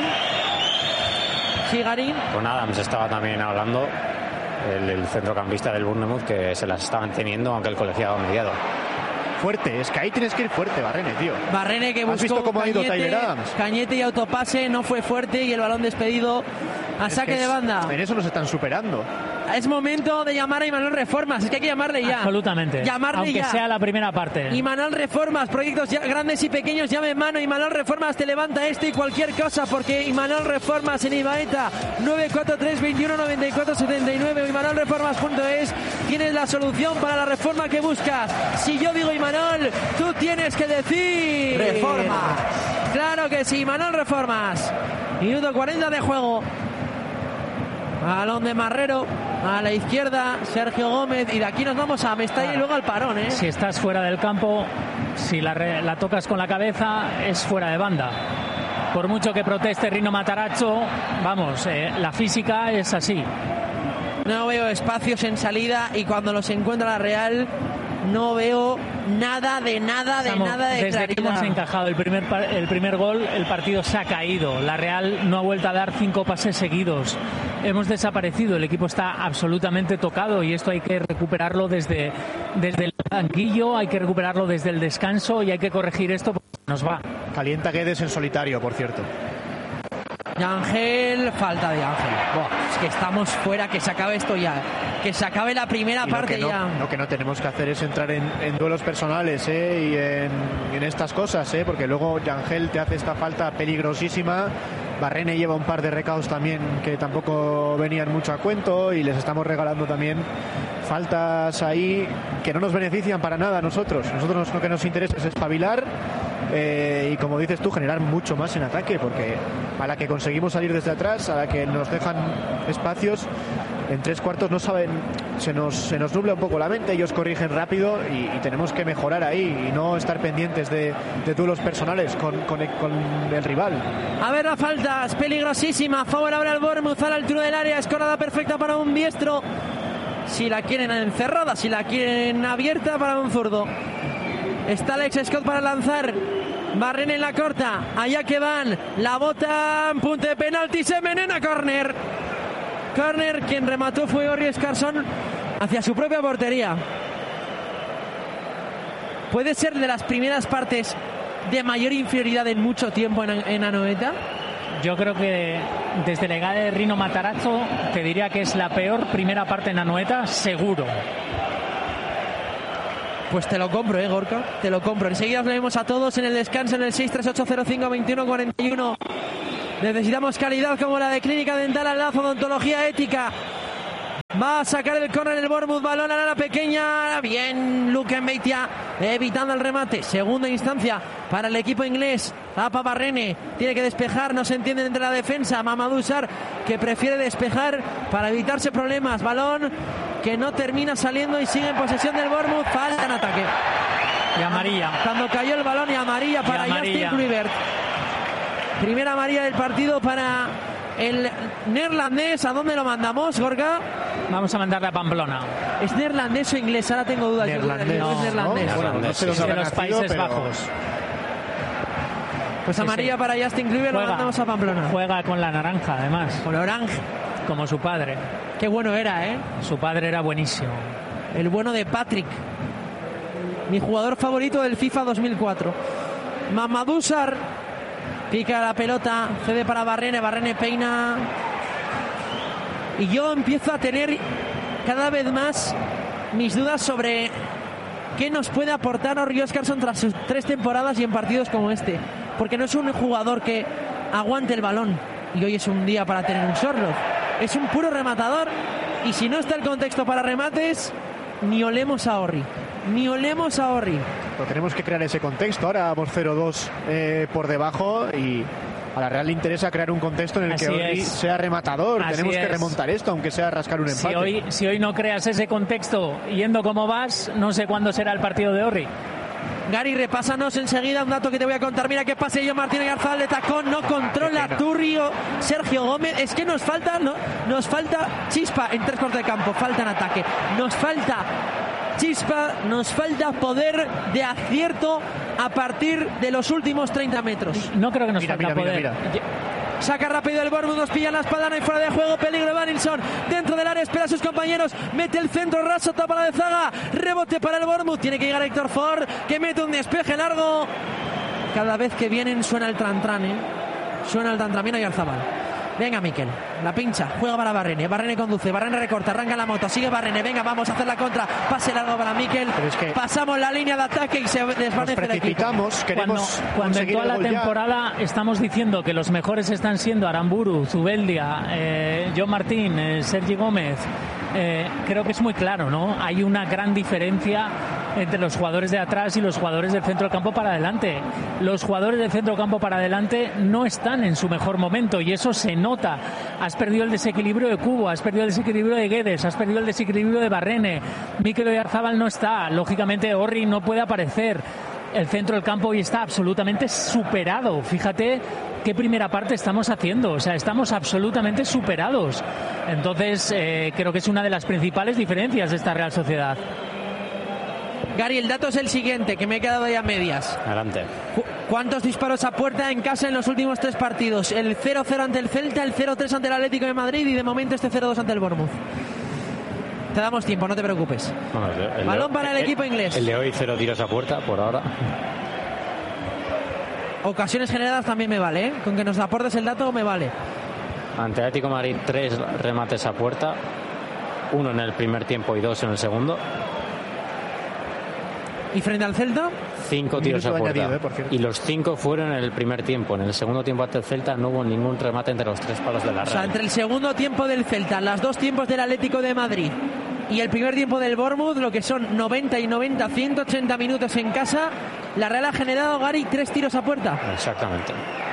Sí, Garín. Con Adams estaba también hablando el centrocampista del Bournemouth, que se las estaban teniendo, aunque el colegiado ha mediado. Fuerte, es que ahí tienes que ir fuerte, Barrene, tío. Barrene, que buscó ¿Has visto cómo ha ido Tyler Adams? Cañete y autopase, no fue fuerte, y el balón despedido a saque de banda. En eso nos están superando. Es momento de llamar a Imanol Reformas, es que hay que llamarle ya. Absolutamente. Llamarle aunque ya. sea la primera parte. Imanol Reformas, proyectos grandes y pequeños, llame en mano. Imanol Reformas te levanta esto y cualquier cosa, porque Imanol Reformas en Ibaeta, 943 21 94 79 o imanolreformas.es, tienes la solución para la reforma que buscas. Si yo digo Imanol, tú tienes que decir Reformas. Claro que sí, Imanol Reformas. Minuto 40 de juego. Balón de Marrero a la izquierda, Sergio Gómez, y de aquí nos vamos a Mestalla y luego al parón, ¿eh? Si estás fuera del campo, si la tocas con la cabeza, es fuera de banda. Por mucho que proteste Rino Matarazzo, vamos, la física es así. No veo espacios en salida, y cuando los encuentra la Real no veo nada de Desde claridad. que hemos encajado el primer gol, el partido se ha caído. La Real no ha vuelto a dar 5 pases seguidos. Hemos desaparecido, el equipo está absolutamente tocado, y esto hay que recuperarlo desde el banquillo, hay que recuperarlo desde el descanso, y hay que corregir esto porque nos va. Calienta Guedes en solitario, por cierto. Ángel, falta de Ángel. Es que estamos fuera, que se acabe esto ya. Que se acabe la primera parte ya. Lo que no tenemos que hacer es entrar en duelos personales, y en estas cosas, porque luego Ángel te hace esta falta peligrosísima. Barrene lleva un par de recados también que tampoco venían mucho a cuento, y les estamos regalando también faltas ahí que no nos benefician para nada a nosotros. Nosotros lo que nos interesa es espabilar, y como dices tú, generar mucho más en ataque, porque a la que conseguimos salir desde atrás, a la que nos dejan espacios, en 3/4 no saben, se nos nubla un poco la mente, ellos corrigen rápido, y tenemos que mejorar ahí y no estar pendientes de duelos personales con el rival. A ver, la falta es peligrosísima, favorable al Bournemouth a la altura del área, escorada perfecta para un diestro. Si la quieren encerrada, si la quieren abierta, para un zurdo. Está Alex Scott para lanzar. Barrene en la corta, allá que van, la botan, punto de penalti, se envenena, córner. Córner, quien remató fue Ori Scarson hacia su propia portería. Puede ser de las primeras partes de mayor inferioridad en mucho tiempo en Anoeta. Yo creo que desde la llegada de Rino Matarazzo te diría que es la peor primera parte en Anoeta, seguro. Pues te lo compro, Gorka, te lo compro. Enseguida os lo vemos a todos en el descanso en el 638052141. Necesitamos calidad como la de Clínica Dental Al Lazo, odontología ética. Va a sacar el córner el Bournemouth, balón a la pequeña. Bien, Luke Mbeitia evitando el remate. Segunda instancia para el equipo inglés. Apa Barrene tiene que despejar, no se entiende entre la defensa. Mamadou Sarr que prefiere despejar para evitarse problemas. Balón que no termina saliendo y sigue en posesión del Bournemouth. Falta en ataque. Y amarilla. Cuando cayó el balón y amarilla para Justin Kluivert. Primera amarilla del partido para el neerlandés. ¿A dónde lo mandamos, Gorka? Vamos a mandarle a Pamplona. ¿Es neerlandés o inglés? Ahora tengo dudas. Neerlandés. No, es neerlandés. Bueno, no sé dónde de habrá los nacido, Países pero... Bajos. Pues amarilla para Justin Kluivert, lo mandamos a Pamplona. Juega con la naranja, además. Con orange. Como su padre. Qué bueno era, ¿eh? Su padre era buenísimo. El bueno de Patrick. Mi jugador favorito del FIFA 2004. Mamadou Sarr pica la pelota, cede para Barrene, Barrene peina. Y yo empiezo a tener cada vez más mis dudas sobre qué nos puede aportar Orri Oskarsson tras sus 3 temporadas y en partidos como este. Porque no es un jugador que aguante el balón. Y hoy es un día para tener un Sorloth. Es un puro rematador. Y si no está el contexto para remates, ni olemos a Orri. Ni olemos a Orri. Pero tenemos que crear ese contexto. Ahora vamos 0-2 por debajo y a la Real le interesa crear un contexto en el que Orri sea rematador. Tenemos que remontar esto, aunque sea rascar un empate. Si hoy no creas ese contexto yendo como vas, no sé cuándo será el partido de Orri. Gary, repásanos enseguida un dato que te voy a contar. Mira qué pase yo Martínez Garzal de tacón, no controla Turrio, Sergio Gómez. Es que nos falta chispa en 3 cuartos de campo, falta en ataque. Nos falta chispa, nos falta poder de acierto a partir de los últimos 30 metros. No creo que nos falta poder. Mira. Saca rápido el Bournemouth, nos pilla la espalda, no hay fuera de juego, peligro de Nilsson, dentro del área, espera a sus compañeros, mete el centro raso, tapa la de Zaga, rebote para el Bournemouth, tiene que llegar Héctor Ford, que mete un despeje largo. Cada vez que vienen suena el tran-tran, suena el tran-tran, viene Oyarzabal. Venga, Mikel, la pincha, juega para Barrene, Barrene conduce, Barrene recorta, arranca la moto, sigue Barrene, venga, vamos a hacer la contra, pase largo para Mikel, es que pasamos la línea de ataque y se desvanece el equipo. Cuando en toda la temporada estamos diciendo que los mejores están siendo Aramburu, Zubeldia, John Martín, Sergi Gómez, creo que es muy claro, ¿no? Hay una gran diferencia entre los jugadores de atrás y los jugadores del centro del campo para adelante. Los jugadores del centro del campo para adelante no están en su mejor momento y eso se nota. Has perdido el desequilibrio de Kubo, has perdido el desequilibrio de Guedes, has perdido el desequilibrio de Barrene. Mikel Oyarzabal no está, lógicamente Orri no puede aparecer. El centro del campo hoy está absolutamente superado. Fíjate qué primera parte estamos haciendo. O sea, estamos absolutamente superados. Entonces, creo que es una de las principales diferencias de esta Real Sociedad. Gary, el dato es el siguiente, que me he quedado ya a medias. Adelante. ¿Cuántos disparos a puerta en casa en los últimos 3 partidos? El 0-0 ante el Celta, el 0-3 ante el Atlético de Madrid y de momento este 0-2 ante el Bournemouth. Te damos tiempo, no te preocupes. Balón para el equipo inglés. El de hoy 0 tiros a puerta por ahora. Ocasiones generadas también me vale, Con que nos aportes el dato me vale. Ante Atlético de Madrid 3 remates a puerta, 1 en el primer tiempo y 2 en el segundo. ¿Y frente al Celta? 5 tiros a puerta. Añadido, y los 5 fueron en el primer tiempo. En el segundo tiempo ante el Celta no hubo ningún remate entre los 3 palos de la Real. O sea, entre el segundo tiempo del Celta, los 2 tiempos del Atlético de Madrid y el primer tiempo del Bournemouth, lo que son 90 y 90, 180 minutos en casa, la Real ha generado, Gary, 3 tiros a puerta. Exactamente.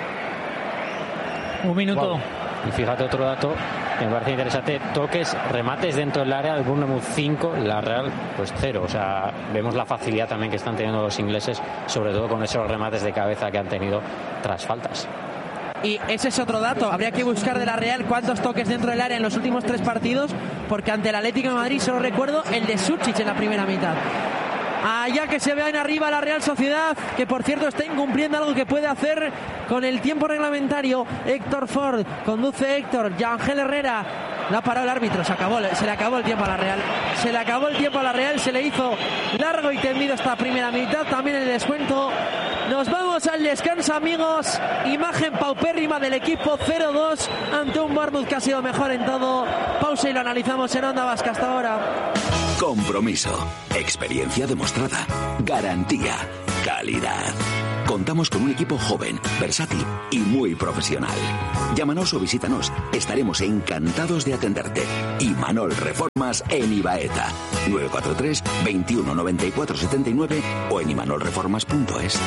Un minuto. Wow. Y fíjate otro dato, me parece interesante, toques, remates dentro del área, el Bournemouth 5, la Real pues 0, o sea, vemos la facilidad también que están teniendo los ingleses, sobre todo con esos remates de cabeza que han tenido tras faltas. Y ese es otro dato, habría que buscar de la Real cuántos toques dentro del área en los últimos 3 partidos, porque ante el Atlético de Madrid solo recuerdo el de Sučić en la primera mitad. Allá que se vea en arriba la Real Sociedad, que por cierto está incumpliendo algo que puede hacer con el tiempo reglamentario. Héctor Ford, conduce Héctor, Yangel Herrera, la ha parado el árbitro, se le acabó el tiempo a la Real. Se le acabó el tiempo a la Real, se le hizo largo y tendido esta primera mitad, también el descuento Nos vamos al descanso, amigos. Imagen paupérrima del equipo 0-2 ante un Bournemouth que ha sido mejor en todo. Pausa y lo analizamos en Onda Vasca hasta ahora. Compromiso, experiencia demostrada, garantía, calidad. Contamos con un equipo joven, versátil y muy profesional. Llámanos o visítanos. Estaremos encantados de atenderte. Imanol Reformas en Ibaeta. 943 21 94 79 o en imanolreformas.es.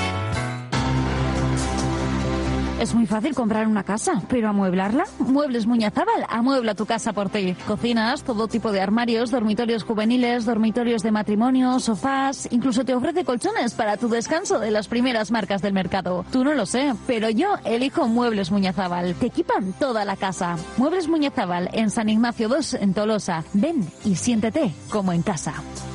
Es muy fácil comprar una casa, pero amueblarla. Muebles Muñazábal amuebla tu casa por ti. Cocinas, todo tipo de armarios, dormitorios juveniles, dormitorios de matrimonio, sofás. Incluso te ofrece colchones para tu descanso de las primeras marcas del mercado. Tú no lo sé, pero yo elijo Muebles Muñazábal. Te equipan toda la casa. Muebles Muñazábal en San Ignacio 2 en Tolosa. Ven y siéntete como en casa.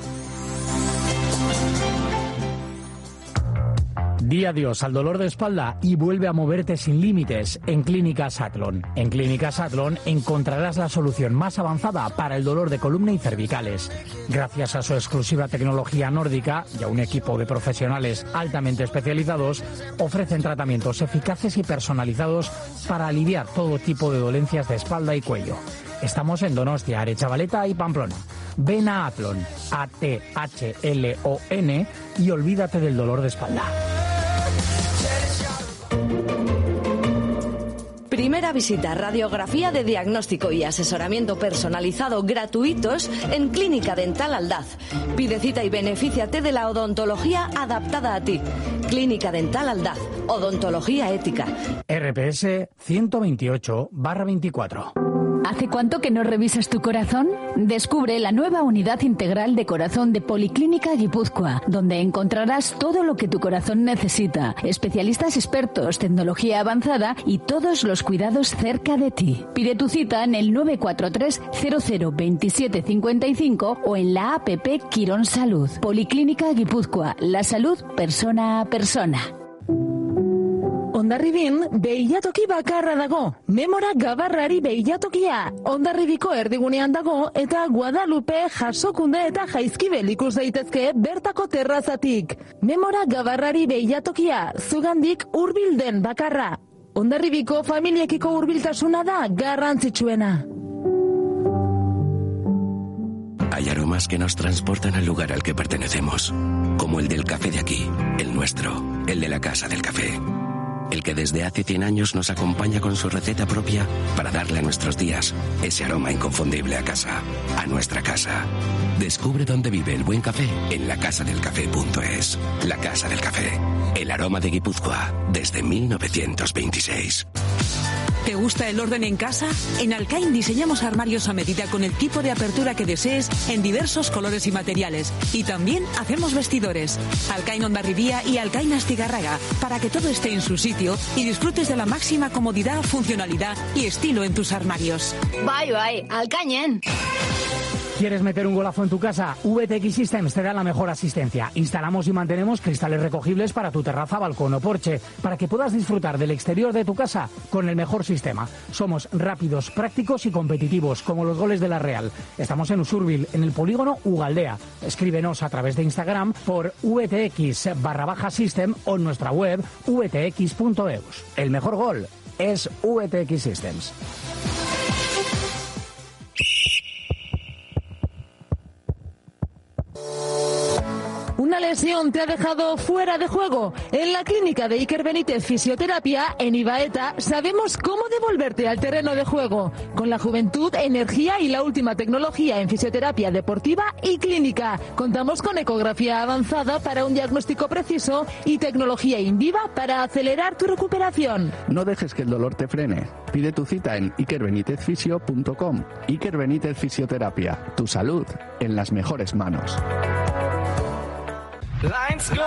Di adiós al dolor de espalda y vuelve a moverte sin límites en Clínicas Atlon. En Clínicas Atlon encontrarás la solución más avanzada para el dolor de columna y cervicales. Gracias a su exclusiva tecnología nórdica y a un equipo de profesionales altamente especializados, ofrecen tratamientos eficaces y personalizados para aliviar todo tipo de dolencias de espalda y cuello. Estamos en Donostia, Aretxabaleta y Pamplona. Ven a Atlon, ATHLON, y olvídate del dolor de espalda. Primera visita, radiografía de diagnóstico y asesoramiento personalizado gratuitos en Clínica Dental Aldaz. Pide cita y benefíciate de la odontología adaptada a ti. Clínica Dental Aldaz, odontología ética. RPS 128/24. ¿Hace cuánto que no revisas tu corazón? Descubre la nueva unidad integral de corazón de Policlínica Guipúzcoa, donde encontrarás todo lo que tu corazón necesita, especialistas expertos, tecnología avanzada y todos los cuidados cerca de ti. Pide tu cita en el 943 00 27 55 o en la app Quirón Salud. Policlínica Guipúzcoa, la salud persona a persona. Hondarribin behilatoki bakarra dago. Memora Gabarrari behilatokia. Hondarribiko erdigunean dago eta Guadalupe, Jasokunde eta Jaizkibel ikus daitezke bertako terrazatik. Memora Gabarrari behilatokia, zugandik hurbilden bakarra. Hondarribiko familiekiko hurbiltasuna da garrantzitsuena. Hay aromas que nos transportan al lugar al que pertenecemos, como el del café de aquí, el nuestro, el de la Casa del Café. El que desde hace 100 años nos acompaña con su receta propia para darle a nuestros días ese aroma inconfundible a casa, a nuestra casa. Descubre dónde vive el buen café en lacasadelcafé.es. La Casa del Café, el aroma de Guipúzcoa desde 1926. ¿Te gusta el orden en casa? En Alcain diseñamos armarios a medida con el tipo de apertura que desees en diversos colores y materiales. Y también hacemos vestidores. Alcain Hondarribía y Alcain Astigarraga, para que todo esté en su sitio y disfrutes de la máxima comodidad, funcionalidad y estilo en tus armarios. Bye, Alcañen. ¿Quieres meter un golazo en tu casa? VTX Systems te da la mejor asistencia. Instalamos y mantenemos cristales recogibles para tu terraza, balcón o porche, para que puedas disfrutar del exterior de tu casa con el mejor sistema. Somos rápidos, prácticos y competitivos, como los goles de la Real. Estamos en Usurbil, en el polígono Ugaldea. Escríbenos a través de Instagram por VTX_System o en nuestra web vtx.eus. El mejor gol es VTX Systems. Una lesión te ha dejado fuera de juego. En la clínica de Iker Benítez Fisioterapia, en Ibaeta, sabemos cómo devolverte al terreno de juego. Con la juventud, energía y la última tecnología en fisioterapia deportiva y clínica. Contamos con ecografía avanzada para un diagnóstico preciso y tecnología Inviva para acelerar tu recuperación. No dejes que el dolor te frene. Pide tu cita en ikerbenitezfisio.com. Iker Benítez Fisioterapia. Tu salud en las mejores manos.